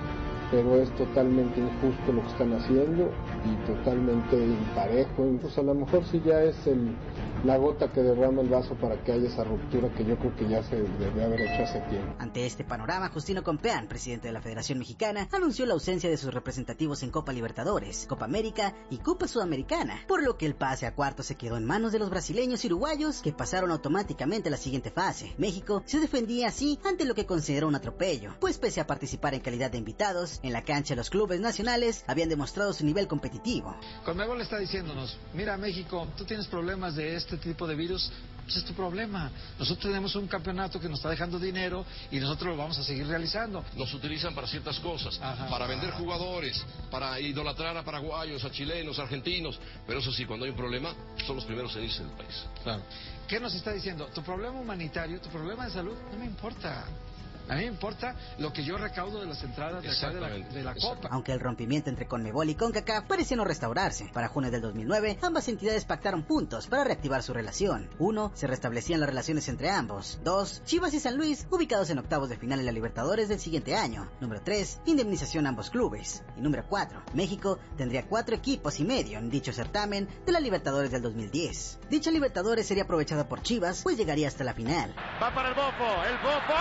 pero es totalmente injusto lo que están haciendo y totalmente imparejo. Pues a lo mejor sí ya es el... la gota que derrama el vaso para que haya esa ruptura que yo creo que ya se debe haber hecho hace tiempo. Ante este panorama, Justino Compeán, presidente de la Federación Mexicana, anunció la ausencia de sus representativos en Copa Libertadores, Copa América y Copa Sudamericana, por lo que el pase a cuartos se quedó en manos de los brasileños y uruguayos, que pasaron automáticamente a la siguiente fase. México se defendía así ante lo que consideró un atropello, pues pese a participar en calidad de invitados, en la cancha los clubes nacionales habían demostrado su nivel competitivo. Conmebol está diciéndonos, mira México, tú tienes problemas de este tipo de virus, pues es tu problema. Nosotros tenemos un campeonato que nos está dejando dinero y nosotros lo vamos a seguir realizando. Nos utilizan para ciertas cosas, Ajá. para vender jugadores, para idolatrar a paraguayos, a chilenos, a argentinos, pero eso sí, cuando hay un problema, son los primeros en irse del país. Claro. ¿Qué nos está diciendo? Tu problema humanitario, tu problema de salud, no me importa. A mí me importa lo que yo recaudo de las entradas de, acá de, la, de la Copa. Aunque el rompimiento entre Conmebol y CONCACAF parecía no restaurarse, para junio del dos mil nueve, ambas entidades pactaron puntos para reactivar su relación. Uno, se restablecían las relaciones entre ambos. Dos, Chivas y San Luis, ubicados en octavos de final en la Libertadores del siguiente año. Número tres, indemnización a ambos clubes. Y número cuatro, México tendría cuatro equipos y medio en dicho certamen de la Libertadores del dos mil diez. Dicha Libertadores sería aprovechada por Chivas, pues llegaría hasta la final. Va para el Bofo, el Bofo.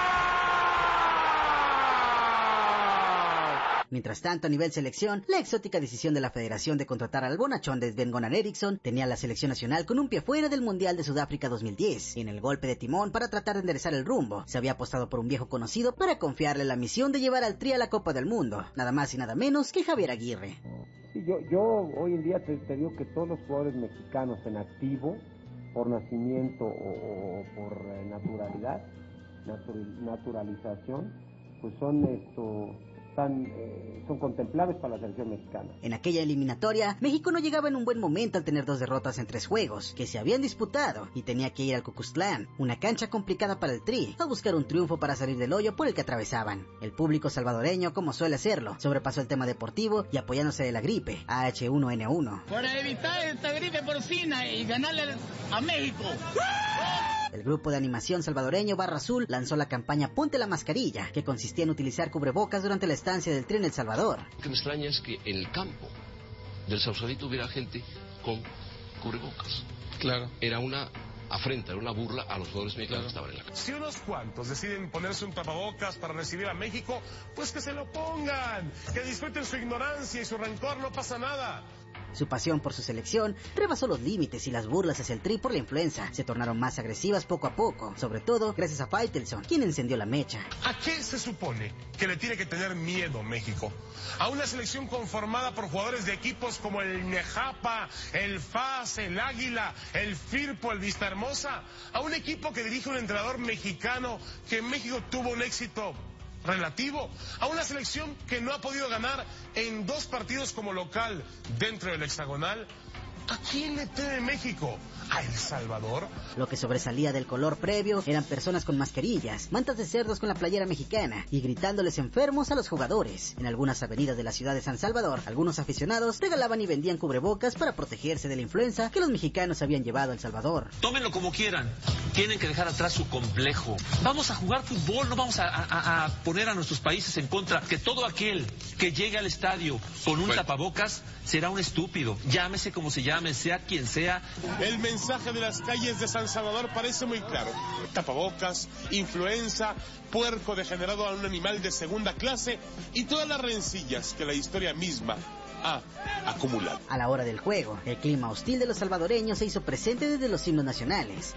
Mientras tanto, a nivel selección, la exótica decisión de la federación de contratar al bonachón de Sven-Goran Eriksson tenía a la selección nacional con un pie fuera del Mundial de Sudáfrica dos mil diez. Y en el golpe de timón para tratar de enderezar el rumbo, se había apostado por un viejo conocido para confiarle la misión de llevar al Tri a la Copa del Mundo, nada más y nada menos que Javier Aguirre. Sí, yo, yo hoy en día te, te digo que todos los jugadores mexicanos en activo, por nacimiento o, o por eh, naturalidad, natural, naturalización, pues son esto... Están, eh, son contemplables para la selección mexicana. En aquella eliminatoria, México no llegaba en un buen momento al tener dos derrotas en tres juegos, que se habían disputado, y tenía que ir al Cucuztlán, una cancha complicada para el Tri, a buscar un triunfo para salir del hoyo por el que atravesaban. El público salvadoreño, como suele hacerlo, sobrepasó el tema deportivo y apoyándose de la gripe, A H uno N uno. Para evitar esta gripe porcina y ganarle a México. El grupo de animación salvadoreño Barra Azul lanzó la campaña Ponte la Mascarilla, que consistía en utilizar cubrebocas durante la estancia del Tri en El Salvador. Lo que me extraña es que en el campo del Sausalito hubiera gente con cubrebocas. Claro. Era una afrenta, era una burla a los jugadores mexicanos que estaban en la casa. Si unos cuantos deciden ponerse un tapabocas para recibir a México, pues que se lo pongan, que disfruten su ignorancia y su rencor, no pasa nada. Su pasión por su selección rebasó los límites y las burlas hacia el Tri por la influenza se tornaron más agresivas poco a poco, sobre todo gracias a Faitelson, quien encendió la mecha. ¿A qué se supone que le tiene que tener miedo México? ¿A una selección conformada por jugadores de equipos como el Nejapa, el F A S, el Águila, el Firpo, el Vista Hermosa? ¿A un equipo que dirige un entrenador mexicano que en México tuvo un éxito relativo? ¿A una selección que no ha podido ganar en dos partidos como local dentro del hexagonal? ¿A quién le teme México? ¿A El Salvador? Lo que sobresalía del color previo eran personas con mascarillas, mantas de cerdos con la playera mexicana y gritándoles enfermos a los jugadores. En algunas avenidas de la ciudad de San Salvador, algunos aficionados regalaban y vendían cubrebocas para protegerse de la influenza que los mexicanos habían llevado a El Salvador. Tómenlo como quieran, tienen que dejar atrás su complejo. Vamos a jugar fútbol, no vamos a, a, a poner a nuestros países en contra. Que todo aquel que llegue al estadio con un bueno. tapabocas será un estúpido, llámese como se llame, sea quien sea. El mensaje de las calles de San Salvador parece muy claro. Tapabocas, influenza, puerco degenerado a un animal de segunda clase y todas las rencillas que la historia misma ha acumulado. A la hora del juego, el clima hostil de los salvadoreños se hizo presente desde los himnos nacionales.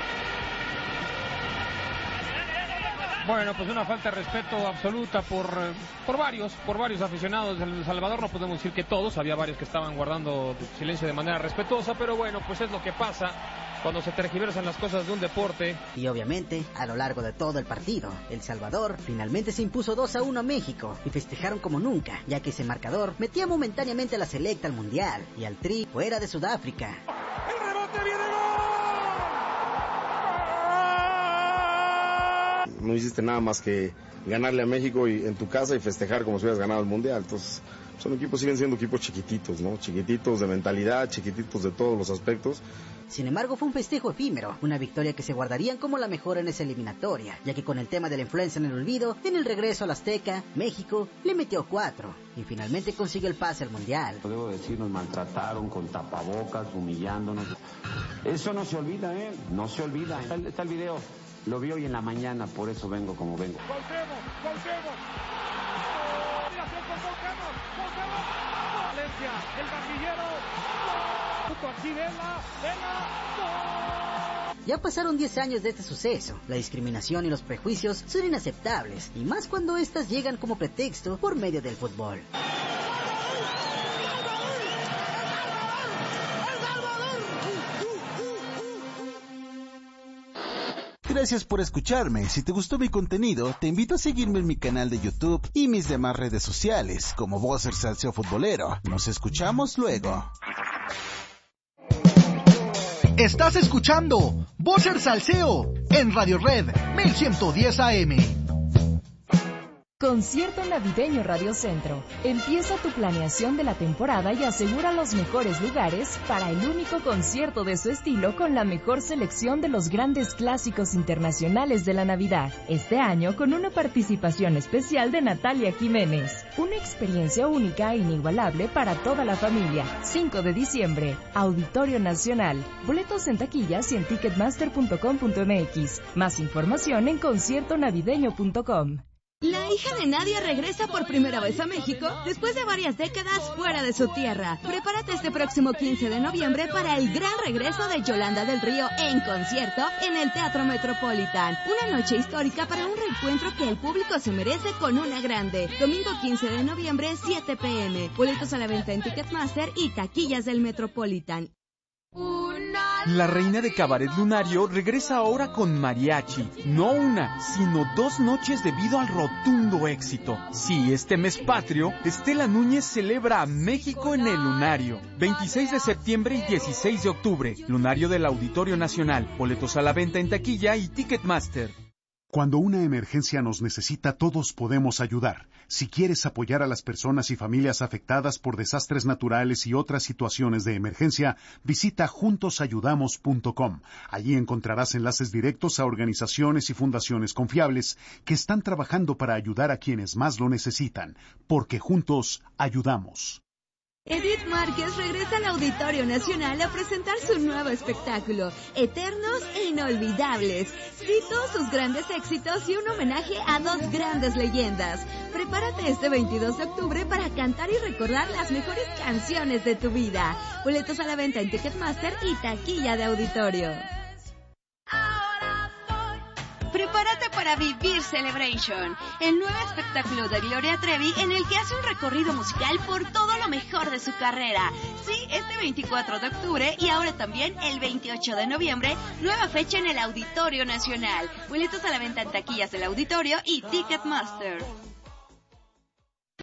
Bueno, pues una falta de respeto absoluta por, por varios, por varios aficionados del Salvador. No podemos decir que todos, había varios que estaban guardando silencio de manera respetuosa, pero bueno, pues es lo que pasa cuando se tergiversan las cosas de un deporte. Y obviamente, a lo largo de todo el partido, El Salvador finalmente se impuso dos a uno a México y festejaron como nunca, ya que ese marcador metía momentáneamente a la selecta al Mundial y al Tri fuera de Sudáfrica. ¡El rebote viene gol! No hiciste nada más que ganarle a México y, en tu casa y festejar como si hubieras ganado el Mundial. Entonces, son equipos, siguen siendo equipos chiquititos, ¿no? Chiquititos de mentalidad, chiquititos de todos los aspectos. Sin embargo, fue un festejo efímero, una victoria que se guardarían como la mejor en esa eliminatoria, ya que con el tema de la influenza en el olvido, en el regreso al Azteca, México le metió cuatro y finalmente consiguió el pase al Mundial. Debo decir, nos maltrataron con tapabocas, humillándonos. Eso no se olvida, ¿eh? No se olvida. Está el, está el video. Lo vi hoy en la mañana, por eso vengo como vengo. ¡Voltemos! ¡Voltemos! ¡Mira, se voltemos! ¡Voltemos! ¡Valencia! ¡El bandillero! ¡Puto aquí, vela! ¡Vela! Ya pasaron diez años de este suceso. La discriminación y los prejuicios son inaceptables, y más cuando estas llegan como pretexto por medio del fútbol. Gracias por escucharme. Si te gustó mi contenido, te invito a seguirme en mi canal de YouTube y mis demás redes sociales, como Boser Salseo Futbolero. Nos escuchamos luego. Estás escuchando Boser Salseo en Radio Red mil ciento diez A M. Concierto Navideño Radio Centro. Empieza tu planeación de la temporada y asegura los mejores lugares para el único concierto de su estilo con la mejor selección de los grandes clásicos internacionales de la Navidad. Este año con una participación especial de Natalia Jiménez. Una experiencia única e inigualable para toda la familia. cinco de diciembre, Auditorio Nacional. Boletos en taquillas y en ticketmaster punto com punto m x. Más información en concierto navideño punto com. La hija de Nadia regresa por primera vez a México después de varias décadas fuera de su tierra. Prepárate este próximo quince de noviembre para el gran regreso de Yolanda del Río en concierto en el Teatro Metropolitan. Una noche histórica para un reencuentro que el público se merece con una grande. Domingo quince de noviembre, siete p m Boletos a la venta en Ticketmaster y taquillas del Metropolitan. La reina de Cabaret Lunario regresa ahora con mariachi. No una, sino dos noches debido al rotundo éxito. Sí, este mes patrio, Estela Núñez celebra a México en el Lunario. veintiséis de septiembre y dieciséis de octubre. Lunario del Auditorio Nacional. Boletos a la venta en taquilla y Ticketmaster. Cuando una emergencia nos necesita, todos podemos ayudar. Si quieres apoyar a las personas y familias afectadas por desastres naturales y otras situaciones de emergencia, visita juntos ayudamos punto com. Allí encontrarás enlaces directos a organizaciones y fundaciones confiables que están trabajando para ayudar a quienes más lo necesitan, porque juntos ayudamos. Edith Márquez regresa al Auditorio Nacional a presentar su nuevo espectáculo, Eternos e Inolvidables. Cito sus grandes éxitos y un homenaje a dos grandes leyendas. Prepárate este veintidós de octubre para cantar y recordar las mejores canciones de tu vida. Boletos a la venta en Ticketmaster y taquilla de auditorio. Prepárate para vivir Celebration, el nuevo espectáculo de Gloria Trevi en el que hace un recorrido musical por todo lo mejor de su carrera. Sí, este veinticuatro de octubre y ahora también el veintiocho de noviembre, nueva fecha en el Auditorio Nacional. Boletos a la venta en taquillas del Auditorio y Ticketmaster.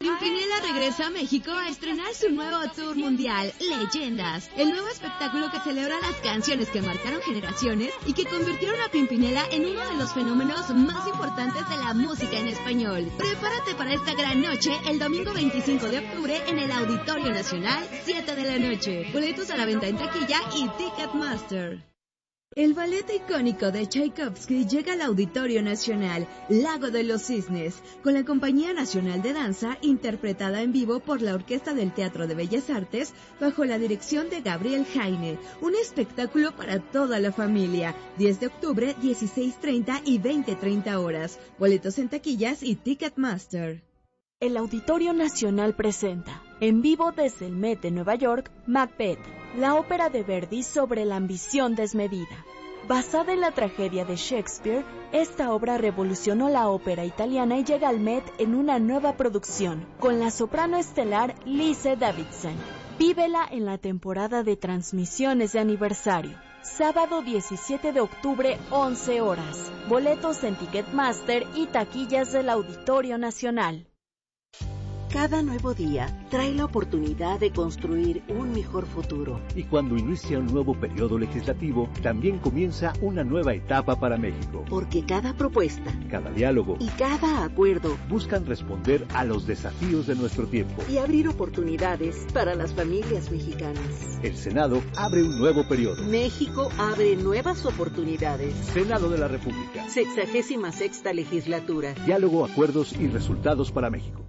Pimpinela regresa a México a estrenar su nuevo tour mundial, Leyendas, el nuevo espectáculo que celebra las canciones que marcaron generaciones y que convirtieron a Pimpinela en uno de los fenómenos más importantes de la música en español. Prepárate para esta gran noche el domingo veinticinco de octubre en el Auditorio Nacional, siete de la noche. Boletos a la venta en taquilla y Ticketmaster. El ballet icónico de Tchaikovsky llega al Auditorio Nacional, Lago de los Cisnes, con la Compañía Nacional de Danza, interpretada en vivo por la Orquesta del Teatro de Bellas Artes, bajo la dirección de Gabriel Jaime. Un espectáculo para toda la familia. diez de octubre, dieciséis treinta y veinte treinta horas. Boletos en taquillas y Ticketmaster. El Auditorio Nacional presenta, en vivo desde el Met de Nueva York, Macbeth, la ópera de Verdi sobre la ambición desmedida. Basada en la tragedia de Shakespeare, esta obra revolucionó la ópera italiana y llega al Met en una nueva producción, con la soprano estelar Lise Davidson. Vívela en la temporada de transmisiones de aniversario. Sábado diecisiete de octubre, once horas. Boletos en Ticketmaster y taquillas del Auditorio Nacional. Cada nuevo día trae la oportunidad de construir un mejor futuro. Y cuando inicia un nuevo periodo legislativo, también comienza una nueva etapa para México. Porque cada propuesta, cada diálogo y cada acuerdo buscan responder a los desafíos de nuestro tiempo y abrir oportunidades para las familias mexicanas. El Senado abre un nuevo periodo. México abre nuevas oportunidades. Senado de la República. Sexagésima sexta legislatura. Diálogo, acuerdos y resultados para México.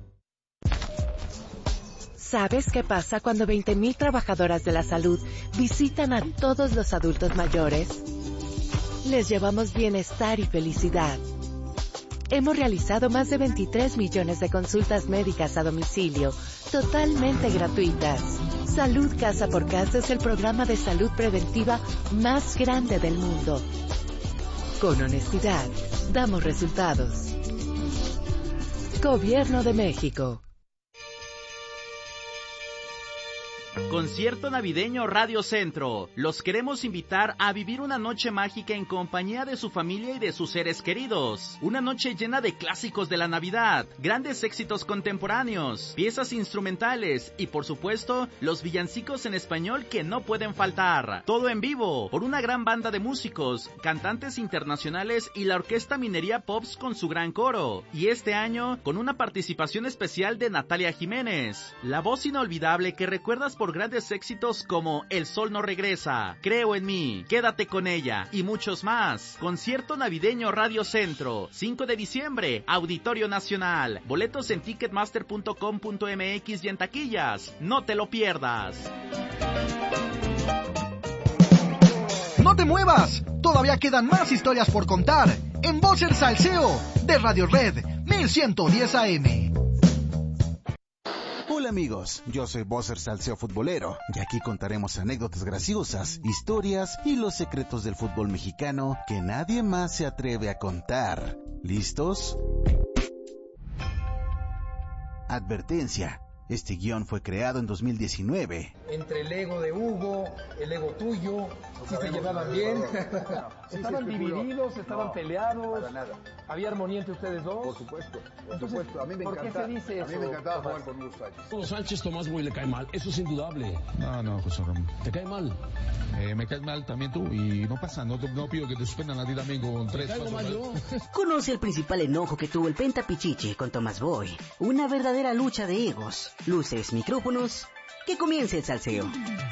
¿Sabes qué pasa cuando veinte mil trabajadoras de la salud visitan a todos los adultos mayores? Les llevamos bienestar y felicidad. Hemos realizado más de veintitrés millones de consultas médicas a domicilio, totalmente gratuitas. Salud Casa por Casa es el programa de salud preventiva más grande del mundo. Con honestidad, damos resultados. Gobierno de México. Concierto navideño Radio Centro. Los queremos invitar a vivir una noche mágica en compañía de su familia y de sus seres queridos. Una noche llena de clásicos de la Navidad, grandes éxitos contemporáneos, piezas instrumentales y, por supuesto, los villancicos en español que no pueden faltar. Todo en vivo, por una gran banda de músicos, cantantes internacionales y la Orquesta Minería Pops con su gran coro. Y este año, con una participación especial de Natalia Jiménez, la voz inolvidable que recuerdas por grandes éxitos como El Sol No Regresa, Creo en Mí, Quédate con Ella y muchos más. Concierto navideño Radio Centro, cinco de diciembre, Auditorio Nacional. Boletos en ticketmaster punto com punto m x y en taquillas. No te lo pierdas. ¡No te muevas! Todavía quedan más historias por contar en Voz el Salseo de Radio Red mil ciento diez A M. Hola amigos, yo soy Bosser Salseo Futbolero y aquí contaremos anécdotas graciosas, historias y los secretos del fútbol mexicano que nadie más se atreve a contar. ¿Listos? Advertencia. Este guión fue creado en dos mil diecinueve. Entre el ego de Hugo, el ego tuyo, si se llevaban bien. Estaban divididos, estaban peleados. Para nada. ¿Había armonía entre ustedes dos? Por supuesto, por supuesto. A mí me ¿Por encanta, qué se dice a eso? mí me encantaba jugar con Hugo Sánchez. Hugo Sánchez, Tomás Boy le cae mal, eso es indudable. No, no, José Ramón. ¿Te cae mal? Eh, me caes mal también tú y no pasa, no, no pido que te suspendan a ti también con tres pasos. Mal yo? Conoce el principal enojo que tuvo el Penta Pichichi con Tomás Boy. Una verdadera lucha de egos. Luces, micrófonos, que comience el salseo.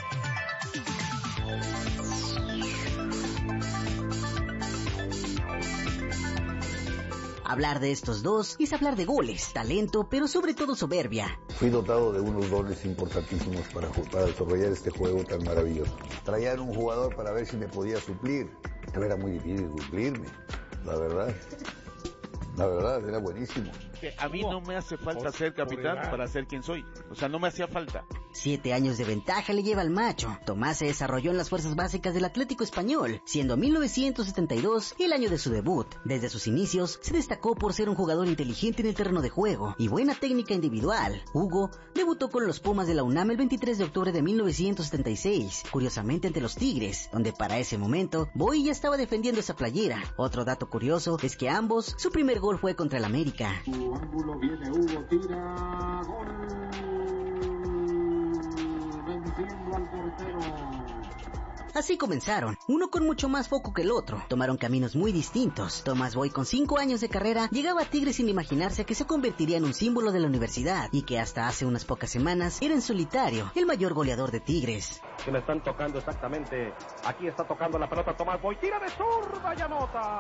Hablar de estos dos es hablar de goles, talento, pero sobre todo soberbia. Fui dotado de unos dones importantísimos para, para desarrollar este juego tan maravilloso. Traían un jugador para ver si me podía suplir. Pero era muy difícil suplirme, la verdad. La verdad, era buenísimo. A mí no me hace falta ser capitán para ser quien soy. O sea, no me hacía falta. Siete años de ventaja le lleva al macho. Tomás se desarrolló en las fuerzas básicas del Atlético Español, siendo mil novecientos setenta y dos el año de su debut. Desde sus inicios se destacó por ser un jugador inteligente en el terreno de juego y buena técnica individual. Hugo debutó con los Pumas de la UNAM el veintitrés de octubre de mil novecientos setenta y seis, curiosamente ante los Tigres, donde para ese momento Boy ya estaba defendiendo esa playera. Otro dato curioso es que ambos, su primer gol fue contra el América. Su ángulo viene Hugo, tira, gol, venciendo al portero. Así comenzaron, uno con mucho más foco que el otro. Tomaron caminos muy distintos. Tomás Boy, con cinco años de carrera, llegaba a Tigres sin imaginarse que se convertiría en un símbolo de la universidad y que hasta hace unas pocas semanas era en solitario el mayor goleador de Tigres. Que me están tocando exactamente. Aquí está tocando la pelota Tomás Boy. Tira de zurda y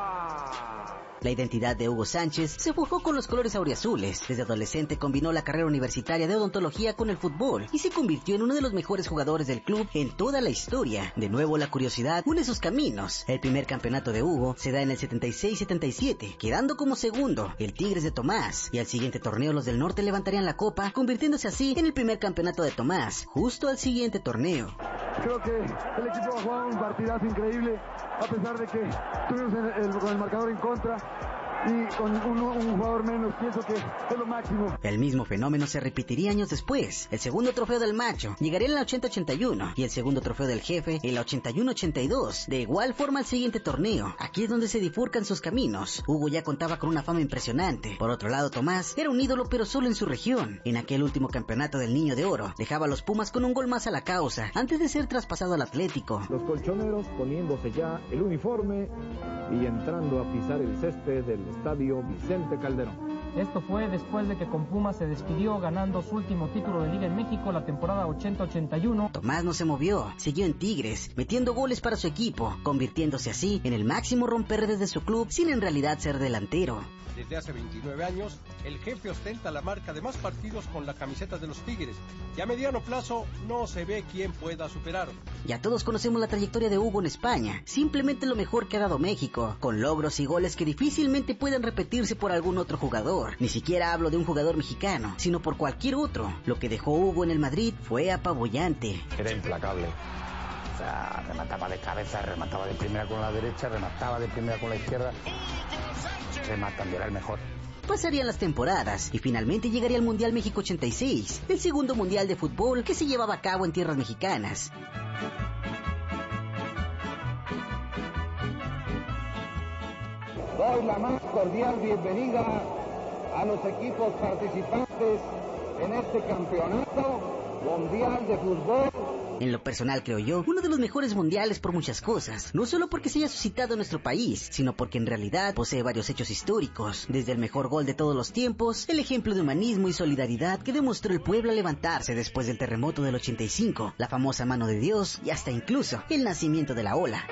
anota. La identidad de Hugo Sánchez se forjó con los colores auriazules. Desde adolescente combinó la carrera universitaria de odontología con el fútbol y se convirtió en uno de los mejores jugadores del club en toda la historia. De nuevo, la curiosidad une sus caminos. El primer campeonato de Hugo se da en el setenta y seis setenta y siete, quedando como segundo el Tigres de Tomás, y al siguiente torneo los del norte levantarían la copa, convirtiéndose así en el primer campeonato de Tomás, justo al siguiente torneo. Creo que el equipo ha jugado un partidazo increíble, a pesar de que tuvimos el, el, con el marcador en contra y con un, un jugador menos, pienso que es lo máximo. El mismo fenómeno se repetiría años después. El segundo trofeo del macho llegaría en la ochenta ochenta y uno y el segundo trofeo del jefe en la ochenta y uno ochenta y dos. De igual forma el siguiente torneo. Aquí es donde se bifurcan sus caminos. Hugo ya contaba con una fama impresionante. Por otro lado, Tomás era un ídolo, pero solo en su región. En aquel último campeonato del Niño de Oro, dejaba a los Pumas con un gol más a la causa, antes de ser traspasado al Atlético. Los colchoneros poniéndose ya el uniforme y entrando a pisar el césped del estadio Vicente Calderón. Esto fue después de que con Pumas se despidió ganando su último título de Liga en México la temporada ochenta ochenta y uno. Tomás no se movió, siguió en Tigres, metiendo goles para su equipo, convirtiéndose así en el máximo romperredes de su club sin en realidad ser delantero. Desde hace veintinueve años, el jefe ostenta la marca de más partidos con la camiseta de los Tigres, y a mediano plazo no se ve quién pueda superar. Ya todos conocemos la trayectoria de Hugo en España, simplemente lo mejor que ha dado México, con logros y goles que difícilmente pueden repetirse por algún otro jugador. Ni siquiera hablo de un jugador mexicano, sino por cualquier otro. Lo que dejó Hugo en el Madrid fue apabullante. Era implacable. O sea, remataba de cabeza, remataba de primera con la derecha, remataba de primera con la izquierda. Rematando, era el mejor. Pasarían las temporadas y finalmente llegaría al Mundial México ochenta y seis, el segundo mundial de fútbol que se llevaba a cabo en tierras mexicanas. Doy la más cordial bienvenida a los equipos participantes en este campeonato mundial de fútbol. En lo personal, creo yo, uno de los mejores mundiales por muchas cosas. No solo porque se haya suscitado en nuestro país, sino porque en realidad posee varios hechos históricos. Desde el mejor gol de todos los tiempos, el ejemplo de humanismo y solidaridad que demostró el pueblo al levantarse después del terremoto del ochenta y cinco, la famosa mano de Dios y hasta incluso el nacimiento de la ola.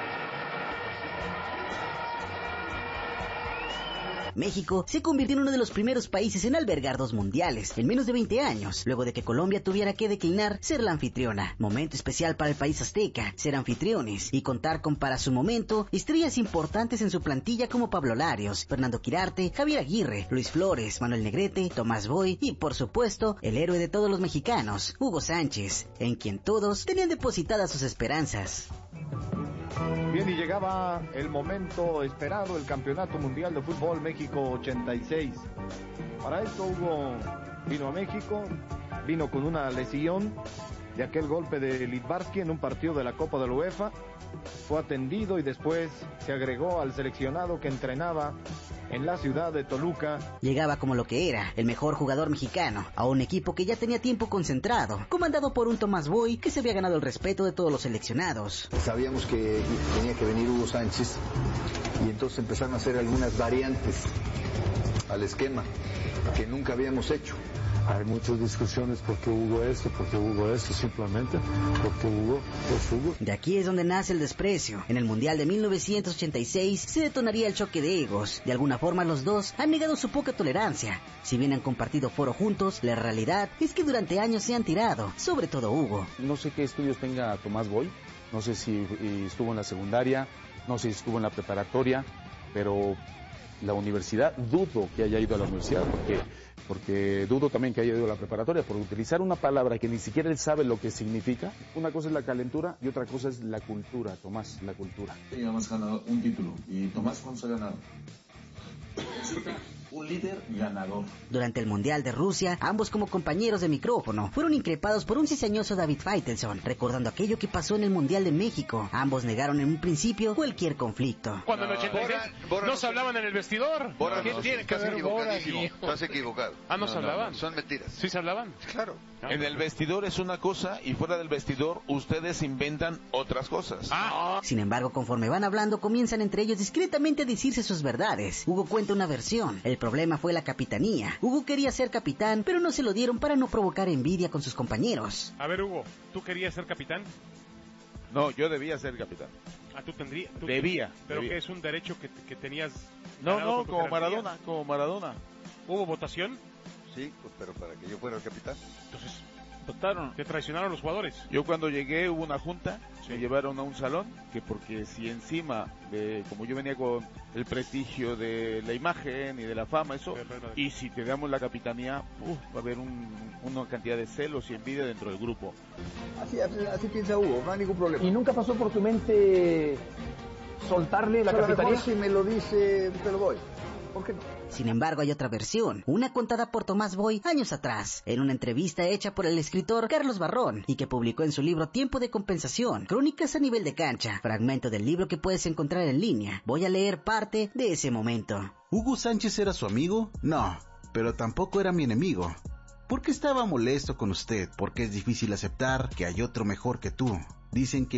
México se convirtió en uno de los primeros países en albergar dos mundiales en menos de veinte años, luego de que Colombia tuviera que declinar ser la anfitriona. Momento especial para el país azteca, ser anfitriones y contar con, para su momento, estrellas importantes en su plantilla como Pablo Larios, Fernando Quirarte, Javier Aguirre, Luis Flores, Manuel Negrete, Tomás Boy y, por supuesto, el héroe de todos los mexicanos, Hugo Sánchez, en quien todos tenían depositadas sus esperanzas. Bien, y llegaba el momento esperado, el Campeonato Mundial de Fútbol México ochenta y seis. Para esto Hugo vino a México, vino con una lesión de aquel golpe de Littbarski en un partido de la Copa de la UEFA. Fue atendido y después se agregó al seleccionado que entrenaba en la ciudad de Toluca. Llegaba como lo que era, el mejor jugador mexicano, a un equipo que ya tenía tiempo concentrado, comandado por un Tomás Boy que se había ganado el respeto de todos los seleccionados. Sabíamos que tenía que venir Hugo Sánchez y entonces empezaron a hacer algunas variantes al esquema que nunca habíamos hecho. Hay muchas discusiones por qué Hugo esto, por qué Hugo esto, simplemente porque Hugo es Hugo. De aquí es donde nace el desprecio. En el Mundial de mil novecientos ochenta y seis se detonaría el choque de egos. De alguna forma los dos han negado su poca tolerancia. Si bien han compartido foro juntos, la realidad es que durante años se han tirado, sobre todo Hugo. No sé qué estudios tenga Tomás Boy, no sé si estuvo en la secundaria, no sé si estuvo en la preparatoria, pero la universidad, dudo que haya ido a la universidad, porque, porque dudo también que haya ido a la preparatoria, por utilizar una palabra que ni siquiera él sabe lo que significa. Una cosa es la calentura y otra cosa es la cultura, Tomás, la cultura. Y además ganado un título. ¿Y Tomás cuántos ha ganado? Un líder ganador. Durante el Mundial de Rusia, ambos como compañeros de micrófono fueron increpados por un cizañoso David Faitelson, recordando aquello que pasó en el Mundial de México. Ambos negaron en un principio cualquier conflicto. Cuando en el ochenta y seis Bora, Bora, no no se hablaban en el vestidor. Bora, ¿Qué no, tiene que estás ver Bora? equivocadísimo. Estás equivocado. Ah, ¿no, no se hablaban? No, son mentiras. ¿Sí se hablaban? Claro. No. En el vestidor es una cosa y fuera del vestidor ustedes inventan otras cosas. Ah. Sin embargo, conforme van hablando, comienzan entre ellos discretamente a decirse sus verdades. Hugo cuenta una versión. El problema fue la capitanía. Hugo quería ser capitán, pero no se lo dieron para no provocar envidia con sus compañeros. A ver, Hugo, ¿tú querías ser capitán? No, yo debía ser capitán. Ah, tú tendrías. Tú Debía. ¿Pero debía. qué es un derecho que, que tenías? No, ganado no, por tu como jerarquía? Maradona, como Maradona. ¿Hubo votación? Sí, pues, pero para que yo fuera el capitán. Entonces, votaron. ¿te traicionaron los jugadores? Yo cuando llegué hubo una junta, Sí. me llevaron a un salón, que porque si encima, de, como yo venía con el prestigio de la imagen y de la fama, eso, y si te damos la capitanía, uf, va a haber un, una cantidad de celos y envidia dentro del grupo. Así, así, así piensa Hugo, no hay ningún problema. ¿Y nunca pasó por tu mente soltarle la Pero a lo capitanía? mejor si me lo dice, te lo doy. ¿Por qué no? Sin embargo, hay otra versión, una contada por Tomás Boy años atrás, en una entrevista hecha por el escritor Carlos Barrón y que publicó en su libro Tiempo de Compensación, Crónicas a nivel de cancha, fragmento del libro que puedes encontrar en línea. Voy a leer parte de ese momento. ¿Hugo Sánchez era su amigo? No, pero tampoco era mi enemigo. ¿Por qué estaba molesto con usted? Porque es difícil aceptar que hay otro mejor que tú. Dicen que